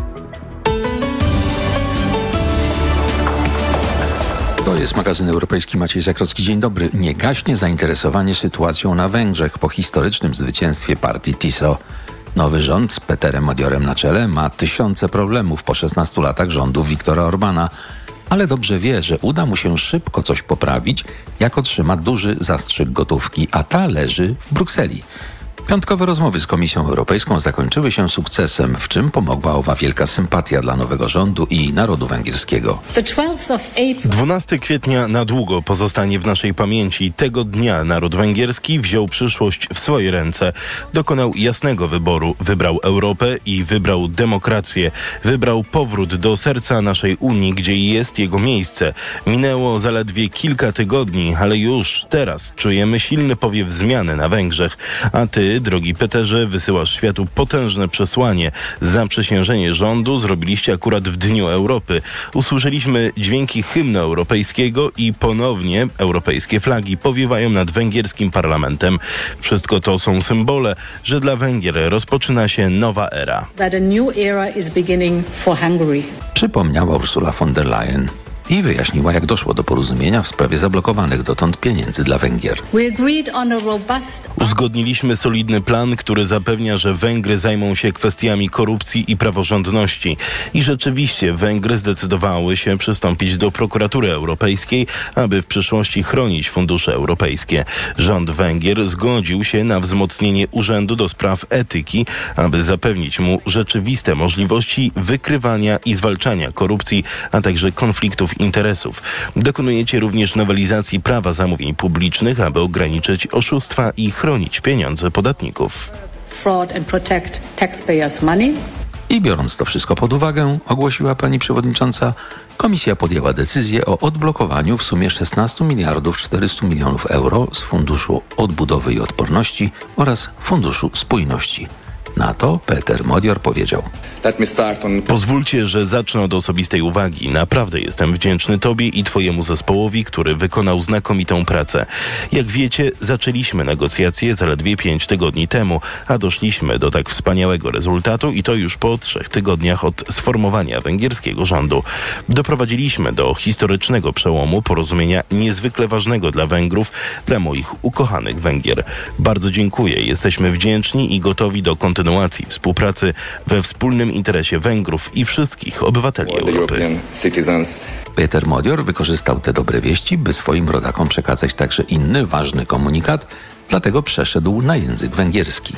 To jest magazyn europejski. Maciej Zakrocki. Dzień dobry. Nie gaśnie zainteresowanie sytuacją na Węgrzech po historycznym zwycięstwie partii TISO. Nowy rząd z Peterem Modiorem na czele ma tysiące problemów po 16 latach rządów Viktora Orbana, ale dobrze wie, że uda mu się szybko coś poprawić, jak otrzyma duży zastrzyk gotówki, a ta leży w Brukseli. Piątkowe rozmowy z Komisją Europejską zakończyły się sukcesem, w czym pomogła owa wielka sympatia dla nowego rządu i narodu węgierskiego. 12 kwietnia na długo pozostanie w naszej pamięci. Tego dnia naród węgierski wziął przyszłość w swoje ręce. Dokonał jasnego wyboru. Wybrał Europę i wybrał demokrację. Wybrał powrót do serca naszej Unii, gdzie jest jego miejsce. Minęło zaledwie kilka tygodni, ale już teraz czujemy silny powiew zmiany na Węgrzech. A ty, drogi Peterze, wysyłasz światu potężne przesłanie. Zaprzysiężenie rządu zrobiliście akurat w Dniu Europy. Usłyszeliśmy dźwięki hymnu europejskiego i ponownie europejskie flagi powiewają nad węgierskim parlamentem. Wszystko to są symbole, że dla Węgier rozpoczyna się nowa era. Przypomniała Ursula von der Leyen i wyjaśniła, jak doszło do porozumienia w sprawie zablokowanych dotąd pieniędzy dla Węgier. Uzgodniliśmy solidny plan, który zapewnia, że Węgry zajmą się kwestiami korupcji i praworządności. I rzeczywiście Węgry zdecydowały się przystąpić do prokuratury europejskiej, aby w przyszłości chronić fundusze europejskie. Rząd Węgier zgodził się na wzmocnienie Urzędu do Spraw Etyki, aby zapewnić mu rzeczywiste możliwości wykrywania i zwalczania korupcji, a także konfliktów interesów. Dokonujecie również nowelizacji prawa zamówień publicznych, aby ograniczyć oszustwa i chronić pieniądze podatników. I biorąc to wszystko pod uwagę, ogłosiła pani przewodnicząca, komisja podjęła decyzję o odblokowaniu w sumie 16 miliardów 400 milionów euro z Funduszu Odbudowy i Odporności oraz Funduszu Spójności. Na to Peter Modior powiedział: Pozwólcie, że zacznę od osobistej uwagi. Naprawdę jestem wdzięczny Tobie i Twojemu zespołowi, który wykonał znakomitą pracę. Jak wiecie, zaczęliśmy negocjacje zaledwie 5 tygodni temu, a doszliśmy do tak wspaniałego rezultatu i to już po 3 tygodniach od sformowania węgierskiego rządu. Doprowadziliśmy do historycznego przełomu, porozumienia niezwykle ważnego dla Węgrów, dla moich ukochanych Węgier. Bardzo dziękuję. Jesteśmy wdzięczni i gotowi do kontynuacji współpracy we wspólnym interesie Węgrów i wszystkich obywateli Europy. Peter Modior wykorzystał te dobre wieści, by swoim rodakom przekazać także inny ważny komunikat, dlatego przeszedł na język węgierski.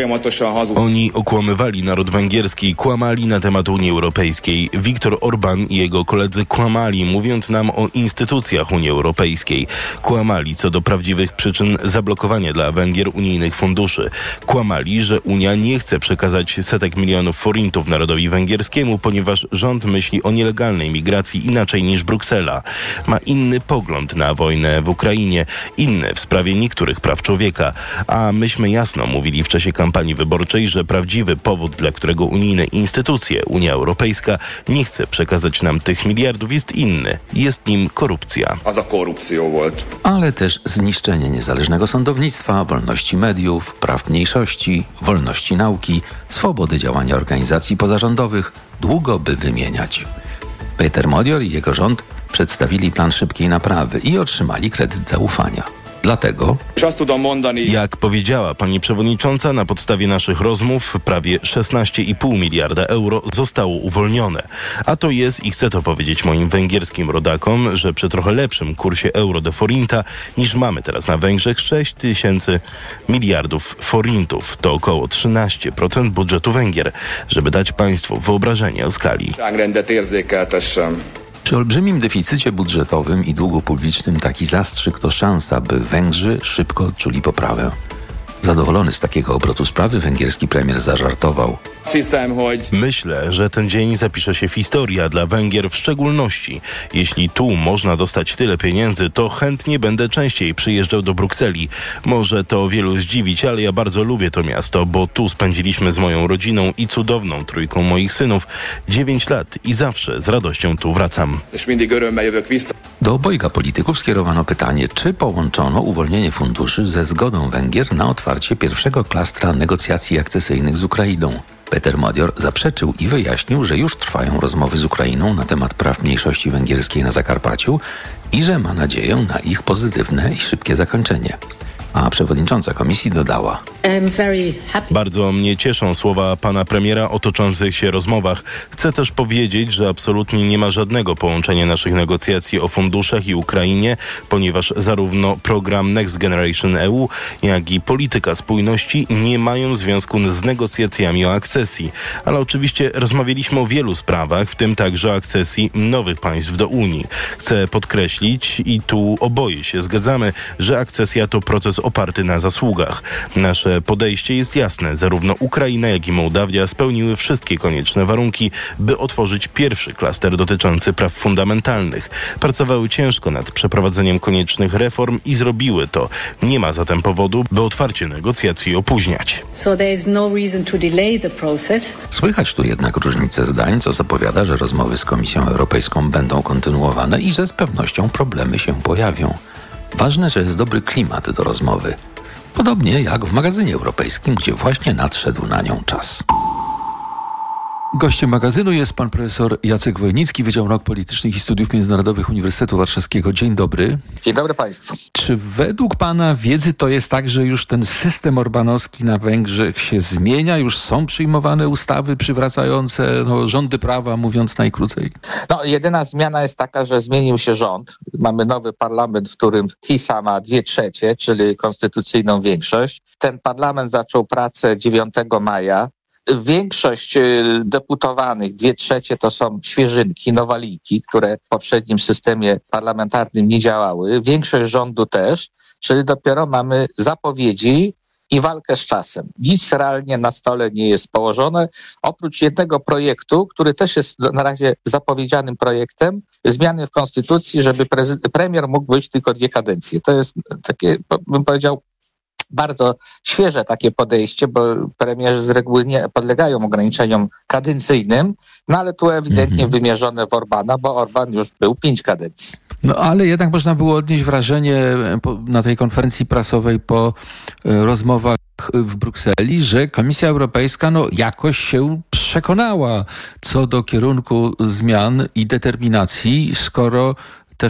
Oni okłamywali naród węgierski, kłamali na temat Unii Europejskiej. Viktor Orbán i jego koledzy kłamali, mówiąc nam o instytucjach Unii Europejskiej. Kłamali co do prawdziwych przyczyn zablokowania dla Węgier unijnych funduszy. Kłamali, że Unia nie chce przekazać setek milionów forintów narodowi węgierskiemu, ponieważ rząd myśli o nielegalnej migracji inaczej niż Bruksela. Ma inny pogląd na wojnę w Ukrainie, inny w sprawie niektórych praw człowieka. A myśmy jasno mówili w czasie kampanii wyborczej, że prawdziwy powód, dla którego unijne instytucje, Unia Europejska, nie chce przekazać nam tych miliardów, jest inny. Jest nim korupcja. Ale też zniszczenie niezależnego sądownictwa, wolności mediów, praw mniejszości, wolności nauki, swobody działania organizacji pozarządowych, długo by wymieniać. Peter Modior i jego rząd przedstawili plan szybkiej naprawy i otrzymali kredyt zaufania. Dlatego, jak powiedziała pani przewodnicząca, na podstawie naszych rozmów prawie 16,5 miliarda euro zostało uwolnione. A to jest, i chcę to powiedzieć moim węgierskim rodakom, że przy trochę lepszym kursie euro do forinta niż mamy teraz na Węgrzech 6 tysięcy miliardów forintów. To około 13% budżetu Węgier, żeby dać państwu wyobrażenie o skali. przy olbrzymim deficycie budżetowym i długu publicznym taki zastrzyk to szansa, by Węgrzy szybko odczuli poprawę. Zadowolony z takiego obrotu sprawy, węgierski premier zażartował: Myślę, że ten dzień zapisze się w historii, a dla Węgier w szczególności. Jeśli tu można dostać tyle pieniędzy, to chętnie będę częściej przyjeżdżał do Brukseli. Może to wielu zdziwić, ale ja bardzo lubię to miasto, bo tu spędziliśmy z moją rodziną i cudowną trójką moich synów 9 lat i zawsze z radością tu wracam. Do obojga polityków skierowano pytanie, czy połączono uwolnienie funduszy ze zgodą Węgier na otwarcie pierwszego klastra negocjacji akcesyjnych z Ukrainą. Peter Modior zaprzeczył i wyjaśnił, że już trwają rozmowy z Ukrainą na temat praw mniejszości węgierskiej na Zakarpaciu i że ma nadzieję na ich pozytywne i szybkie zakończenie. A przewodnicząca komisji dodała: Bardzo mnie cieszą słowa pana premiera o toczących się rozmowach. Chcę też powiedzieć, że absolutnie nie ma żadnego połączenia naszych negocjacji o funduszach i Ukrainie, ponieważ zarówno program Next Generation EU, jak i polityka spójności nie mają związku z negocjacjami o akcesji. Ale oczywiście rozmawialiśmy o wielu sprawach, w tym także o akcesji nowych państw do Unii. Chcę podkreślić, i tu oboje się zgadzamy, że akcesja to proces oparty na zasługach. Nasze podejście jest jasne. Zarówno Ukraina, jak i Mołdawia spełniły wszystkie konieczne warunki, by otworzyć pierwszy klaster dotyczący praw fundamentalnych. Pracowały ciężko nad przeprowadzeniem koniecznych reform i zrobiły to. Nie ma zatem powodu, by otwarcie negocjacji opóźniać. Słychać tu jednak różnice zdań, co zapowiada, że rozmowy z Komisją Europejską będą kontynuowane i że z pewnością problemy się pojawią. Ważne, że jest dobry klimat do rozmowy. Podobnie jak w magazynie europejskim, gdzie właśnie nadszedł na nią czas. Gościem magazynu jest pan profesor Jacek Wojnicki, Wydział Nauk Politycznych i Studiów Międzynarodowych Uniwersytetu Warszawskiego. Dzień dobry. Dzień dobry państwu. Czy według pana wiedzy to jest tak, że już ten system orbanowski na Węgrzech się zmienia? Już są przyjmowane ustawy przywracające rządy prawa, mówiąc najkrócej? Jedyna zmiana jest taka, że zmienił się rząd. Mamy nowy parlament, w którym TISA ma 2/3, czyli konstytucyjną większość. Ten parlament zaczął pracę 9 maja. Większość deputowanych, 2/3 to są świeżynki, nowaliki, które w poprzednim systemie parlamentarnym nie działały. Większość rządu też, czyli dopiero mamy zapowiedzi i walkę z czasem. Nic realnie na stole nie jest położone, oprócz jednego projektu, który też jest na razie zapowiedzianym projektem, zmiany w konstytucji, żeby premier mógł być tylko 2 kadencje. To jest takie, bym powiedział, bardzo świeże takie podejście, bo premierzy z reguły nie podlegają ograniczeniom kadencyjnym, no ale tu ewidentnie wymierzone w Orbana, bo Orban już był 5 kadencji. No ale jednak można było odnieść wrażenie na tej konferencji prasowej po rozmowach w Brukseli, że Komisja Europejska jakoś się przekonała co do kierunku zmian i determinacji, skoro te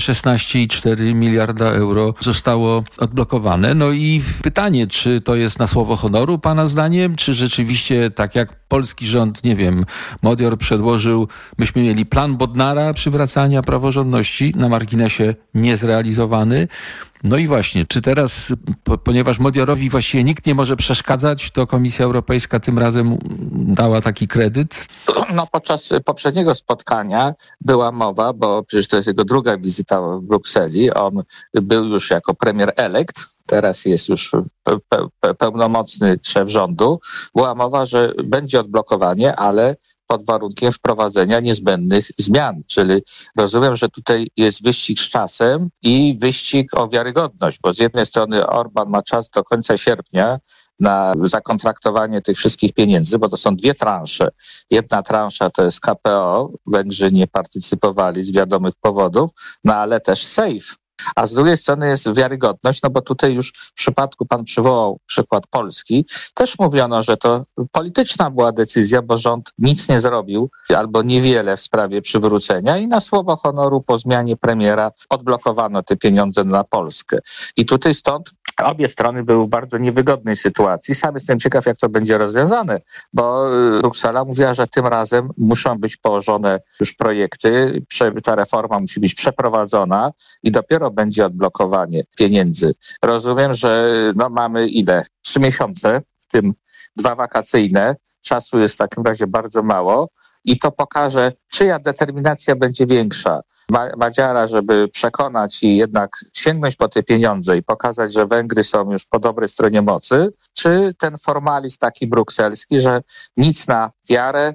16,4 miliarda euro zostało odblokowane. No i pytanie, czy to jest na słowo honoru pana zdaniem, czy rzeczywiście tak jak polski rząd, nie wiem, Modior przedłożył, myśmy mieli plan Bodnara przywracania praworządności, na marginesie niezrealizowany. No i właśnie, czy teraz, ponieważ Modiorowi właściwie nikt nie może przeszkadzać, to Komisja Europejska tym razem dała taki kredyt? No podczas poprzedniego spotkania była mowa, bo przecież to jest jego druga wizyta w Brukseli. On był już jako premier elekt, teraz jest już pełnomocny szef rządu. Była mowa, że będzie odblokowanie, ale pod warunkiem wprowadzenia niezbędnych zmian. Czyli rozumiem, że tutaj jest wyścig z czasem i wyścig o wiarygodność, bo z jednej strony Orban ma czas do końca sierpnia na zakontraktowanie tych wszystkich pieniędzy, bo to są 2 transze. Jedna transza to jest KPO, Węgrzy nie partycypowali z wiadomych powodów, no ale też SAFE. A z drugiej strony jest wiarygodność, no bo tutaj już w przypadku, pan przywołał przykład Polski, też mówiono, że to polityczna była decyzja, bo rząd nic nie zrobił albo niewiele w sprawie przywrócenia i na słowo honoru po zmianie premiera odblokowano te pieniądze na Polskę. I tutaj stąd obie strony były w bardzo niewygodnej sytuacji. Sam jestem ciekaw, jak to będzie rozwiązane, bo Bruksela mówiła, że tym razem muszą być położone już projekty, ta reforma musi być przeprowadzona i dopiero będzie odblokowanie pieniędzy. Rozumiem, że mamy 3 miesiące, w tym 2 wakacyjne. Czasu jest w takim razie bardzo mało i to pokaże, czyja determinacja będzie większa. Madziara, żeby przekonać i jednak sięgnąć po te pieniądze i pokazać, że Węgry są już po dobrej stronie mocy, czy ten formalizm taki brukselski, że nic na wiarę,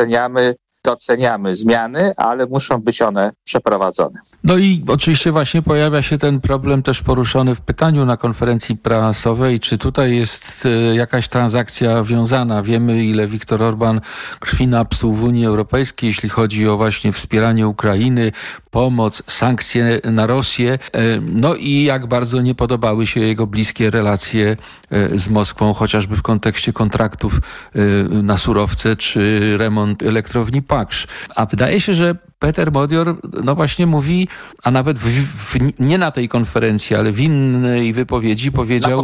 doceniamy zmiany, ale muszą być one przeprowadzone. No i oczywiście właśnie pojawia się ten problem też poruszony w pytaniu na konferencji prasowej, czy tutaj jest jakaś transakcja wiązana. Wiemy, ile Viktor Orban krwi napsuł w Unii Europejskiej, jeśli chodzi o właśnie wspieranie Ukrainy, pomoc, sankcje na Rosję, no i jak bardzo nie podobały się jego bliskie relacje z Moskwą, chociażby w kontekście kontraktów na surowce czy remont elektrowni Paksz. A wydaje się, że Peter Modior właśnie mówi, a nawet nie na tej konferencji, ale w innej wypowiedzi powiedział,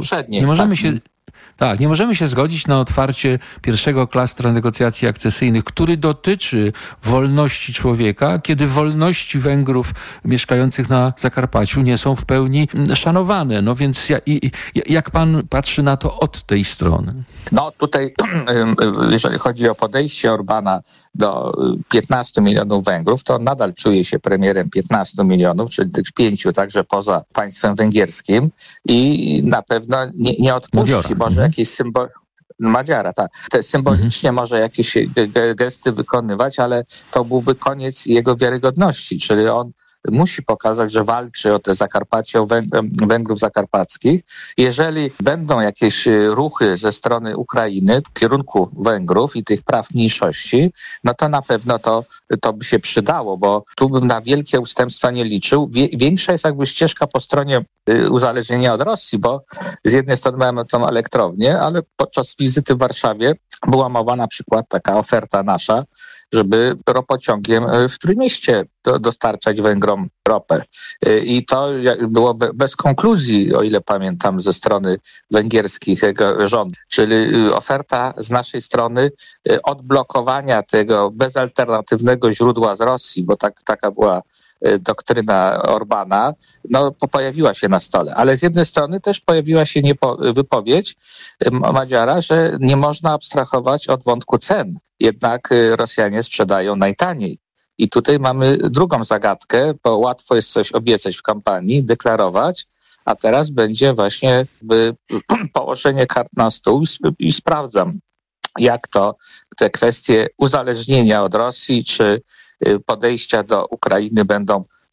nie możemy się zgodzić na otwarcie pierwszego klastra negocjacji akcesyjnych, który dotyczy wolności człowieka, kiedy wolności Węgrów mieszkających na Zakarpaciu nie są w pełni szanowane. No więc jak pan patrzy na to od tej strony? No tutaj, jeżeli chodzi o podejście Orbana do 15 milionów Węgrów, to on nadal czuje się premierem 15 milionów, czyli tych 5 także poza państwem węgierskim i na pewno nie odpuści. Może jakiś symbol... Madziara, tak. Symbolicznie może jakieś gesty wykonywać, ale to byłby koniec jego wiarygodności, czyli on musi pokazać, że walczy o te Zakarpacie, o Węgrów zakarpackich. Jeżeli będą jakieś ruchy ze strony Ukrainy w kierunku Węgrów i tych praw mniejszości, no to na pewno to by się przydało, bo tu bym na wielkie ustępstwa nie liczył. Większa jest jakby ścieżka po stronie uzależnienia od Rosji, bo z jednej strony mamy tą elektrownię, ale podczas wizyty w Warszawie była mowa na przykład taka oferta nasza, żeby ropociągiem w Trójmieście dostarczać Węgrom ropę. I to było bez konkluzji, o ile pamiętam, ze strony węgierskiego rządu. Czyli oferta z naszej strony odblokowania tego bezalternatywnego źródła z Rosji, bo taka była doktryna Orbana, pojawiła się na stole. Ale z jednej strony też pojawiła się wypowiedź Madziara, że nie można abstrahować od wątku cen. Jednak Rosjanie sprzedają najtaniej. I tutaj mamy drugą zagadkę, bo łatwo jest coś obiecać w kampanii, deklarować, a teraz będzie właśnie położenie kart na stół i sprawdzam, jak te kwestie uzależnienia od Rosji czy podejścia do Ukrainy będą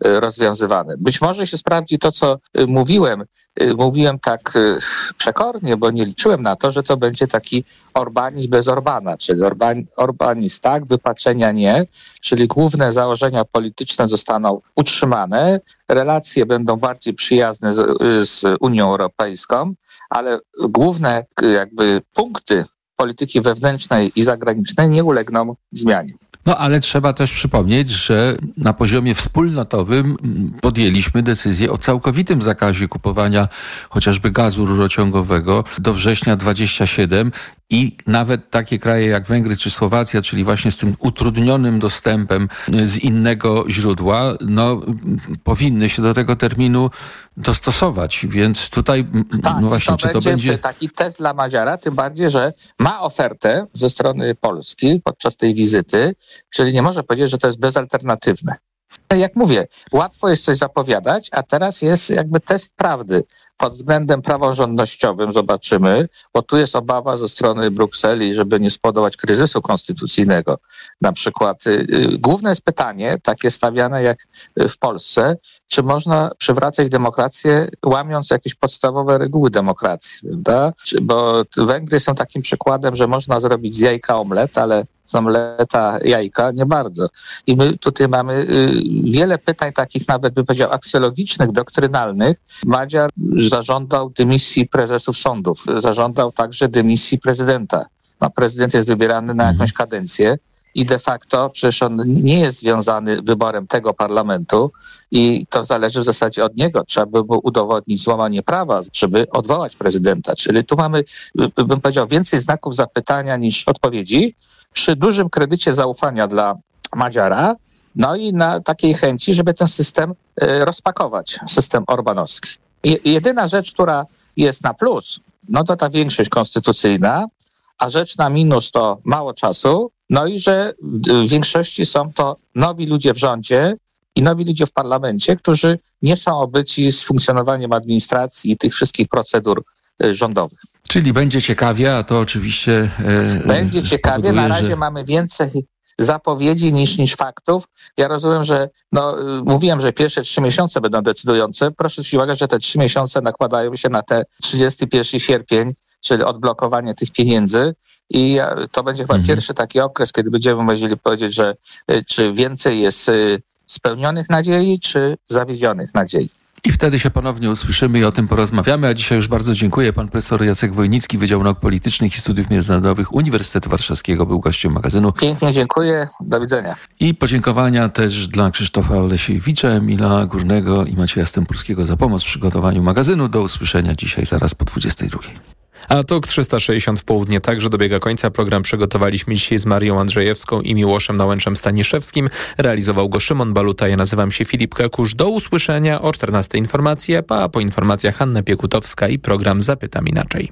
rozwiązywane. Być może się sprawdzi to, co mówiłem. Mówiłem tak przekornie, bo nie liczyłem na to, że to będzie taki Orbanizm bez Orbana, czyli Orbanizm tak, wypaczenia nie, czyli główne założenia polityczne zostaną utrzymane, relacje będą bardziej przyjazne z Unią Europejską, ale główne jakby punkty polityki wewnętrznej i zagranicznej nie ulegną zmianie. No ale trzeba też przypomnieć, że na poziomie wspólnotowym podjęliśmy decyzję o całkowitym zakazie kupowania chociażby gazu rurociągowego do września 27 i nawet takie kraje jak Węgry czy Słowacja, czyli właśnie z tym utrudnionym dostępem z innego źródła, no powinny się do tego terminu dostosować, więc tutaj tak, no właśnie, czy to będzie taki test dla Madziara, tym bardziej, że ma ofertę ze strony Polski podczas tej wizyty, czyli nie może powiedzieć, że to jest bezalternatywne. Jak mówię, łatwo jest coś zapowiadać, a teraz jest jakby test prawdy. Pod względem praworządnościowym zobaczymy, bo tu jest obawa ze strony Brukseli, żeby nie spowodować kryzysu konstytucyjnego. Na przykład główne jest pytanie, takie stawiane jak w Polsce, czy można przywracać demokrację, łamiąc jakieś podstawowe reguły demokracji, prawda? Bo Węgry są takim przykładem, że można zrobić z jajka omlet, ale z omleta jajka nie bardzo. I my tutaj mamy wiele pytań takich nawet, bym powiedział, aksjologicznych, doktrynalnych. Madziar zażądał dymisji prezesów sądów, zażądał także dymisji prezydenta. No, prezydent jest wybierany na jakąś kadencję i de facto przecież on nie jest związany wyborem tego parlamentu i to zależy w zasadzie od niego. Trzeba by było udowodnić złamanie prawa, żeby odwołać prezydenta. Czyli tu mamy, bym powiedział, więcej znaków zapytania niż odpowiedzi, przy dużym kredycie zaufania dla Madziara, no i na takiej chęci, żeby ten system rozpakować, system orbanowski. Jedyna rzecz, która jest na plus, no to ta większość konstytucyjna, a rzecz na minus to mało czasu, no i że w większości są to nowi ludzie w rządzie i nowi ludzie w parlamencie, którzy nie są obyci z funkcjonowaniem administracji i tych wszystkich procedur rządowych. Czyli będzie ciekawie, a to oczywiście będzie ciekawie. Na razie mamy więcej zapowiedzi niż faktów. Ja rozumiem, że mówiłem, że pierwsze 3 miesiące będą decydujące. Proszę zwrócić uwagę, że te 3 miesiące nakładają się na te 31 sierpień, czyli odblokowanie tych pieniędzy i to będzie chyba pierwszy taki okres, kiedy będziemy mogli powiedzieć, że czy więcej jest spełnionych nadziei, czy zawiedzionych nadziei. I wtedy się ponownie usłyszymy i o tym porozmawiamy. A dzisiaj już bardzo dziękuję. Pan profesor Jacek Wojnicki, Wydział Nauk Politycznych i Studiów Międzynarodowych Uniwersytetu Warszawskiego był gościem magazynu. Pięknie dziękuję. Do widzenia. I podziękowania też dla Krzysztofa Olesiewicza, Emila Górnego i Macieja Stępulskiego za pomoc w przygotowaniu magazynu. Do usłyszenia dzisiaj zaraz po 22. A TOK 360 w południe także dobiega końca. Program przygotowaliśmy dzisiaj z Marią Andrzejewską i Miłoszem Nałęczem-Staniszewskim. Realizował go Szymon Baluta. Ja nazywam się Filip Kekusz. Do usłyszenia o 14 informacje, a po informacjach Hanna Piekutowska i program Zapytam Inaczej.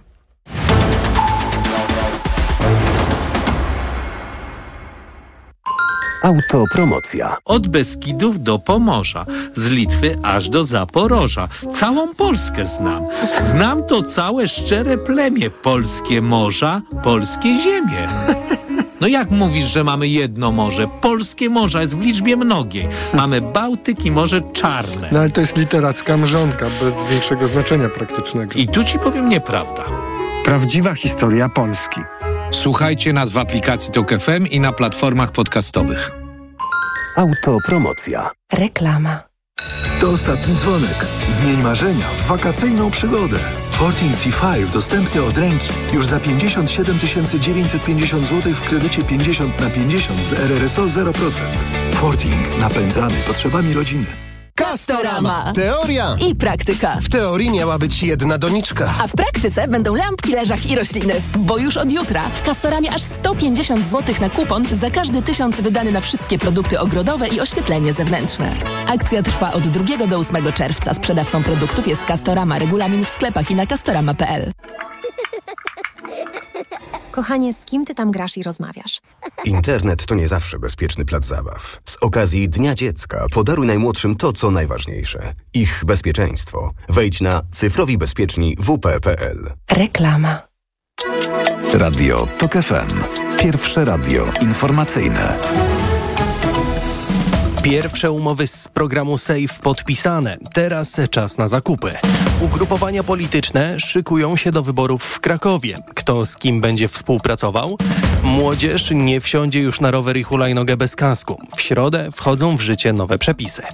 Autopromocja. Od Beskidów do Pomorza, z Litwy aż do Zaporoża. Całą Polskę znam. Znam to całe szczere plemię. Polskie morza, polskie ziemie. No jak mówisz, że mamy jedno morze? Polskie morza jest w liczbie mnogiej. Mamy Bałtyk i Morze Czarne. No ale to jest literacka mrzonka, bez większego znaczenia praktycznego. I tu ci powiem nieprawda. Prawdziwa historia Polski. Słuchajcie nas w aplikacji TOK FM i na platformach podcastowych. Autopromocja. Reklama. To ostatni dzwonek. Zmień marzenia w wakacyjną przygodę. Forting T5 dostępny od ręki. Już za 57 950 zł w kredycie 50/50 z RRSO 0%. Forting. Napędzany potrzebami rodziny. Castorama. Teoria I praktyka. W teorii miała być jedna doniczka. A w praktyce będą lampki, leżak i rośliny. Bo już od jutra w Castoramie aż 150 zł na kupon za każdy 1000 wydany na wszystkie produkty ogrodowe i oświetlenie zewnętrzne. Akcja trwa od 2 do 8 czerwca. Sprzedawcą produktów jest Castorama. Regulamin w sklepach i na castorama.pl. Kochanie, z kim ty tam grasz i rozmawiasz? Internet to nie zawsze bezpieczny plac zabaw. Z okazji Dnia Dziecka podaruj najmłodszym to, co najważniejsze. Ich bezpieczeństwo. Wejdź na cyfrowibezpieczni.wp.pl. Reklama. Radio TOK FM. Pierwsze radio informacyjne. Pierwsze umowy z programu SAFE podpisane. Teraz czas na zakupy. Ugrupowania polityczne szykują się do wyborów w Krakowie. Kto z kim będzie współpracował? Młodzież nie wsiądzie już na rower i hulajnogę bez kasku. W środę wchodzą w życie nowe przepisy.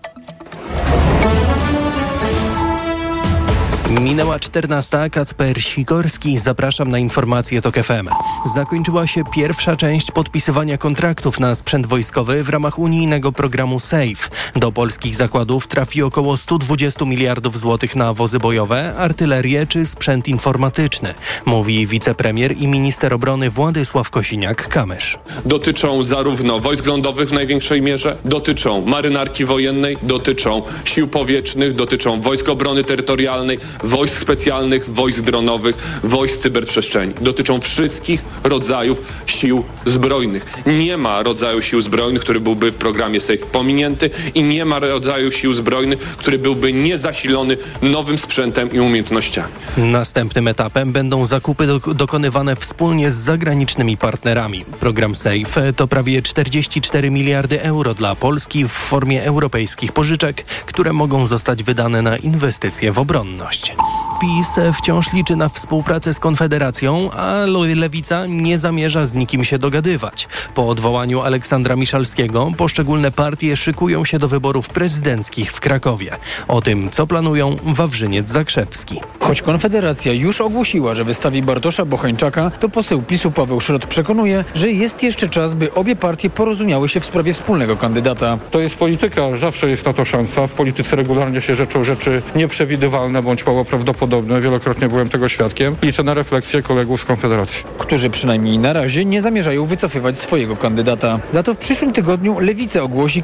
Minęła 14. Kacper Sikorski. Zapraszam na informacje TOK FM. Zakończyła się pierwsza część podpisywania kontraktów na sprzęt wojskowy w ramach unijnego programu SAFE. Do polskich zakładów trafi około 120 miliardów złotych na wozy bojowe, artylerię czy sprzęt informatyczny, mówi wicepremier i minister obrony Władysław Kosiniak-Kamysz. Dotyczą zarówno wojsk lądowych w największej mierze, dotyczą marynarki wojennej, dotyczą sił powietrznych, dotyczą wojsk obrony terytorialnej, wojsk specjalnych, wojsk dronowych, wojsk cyberprzestrzeni. Dotyczą wszystkich rodzajów sił zbrojnych. Nie ma rodzaju sił zbrojnych, który byłby w programie SAFE pominięty i nie ma rodzaju sił zbrojnych, który byłby niezasilony nowym sprzętem i umiejętnościami. Następnym etapem będą zakupy dokonywane wspólnie z zagranicznymi partnerami. Program SAFE to prawie 44 miliardy euro dla Polski w formie europejskich pożyczek, które mogą zostać wydane na inwestycje w obronność. PiS wciąż liczy na współpracę z Konfederacją, a Lewica nie zamierza z nikim się dogadywać. Po odwołaniu Aleksandra Miszalskiego poszczególne partie szykują się do wyborów prezydenckich w Krakowie. O tym, co planują, Wawrzyniec Zakrzewski. Choć Konfederacja już ogłosiła, że wystawi Bartosza Bocheńczaka, to poseł PiS-u Paweł Szrot przekonuje, że jest jeszcze czas, by obie partie porozumiały się w sprawie wspólnego kandydata. To jest polityka, zawsze jest na to szansa. W polityce regularnie się rzeczy nieprzewidywalne bądź mało prawdopodobne. Wielokrotnie byłem tego świadkiem. Liczę na refleksję kolegów z Konfederacji, którzy przynajmniej na razie nie zamierzają wycofywać swojego kandydata. Za to w przyszłym tygodniu Lewica ogłosi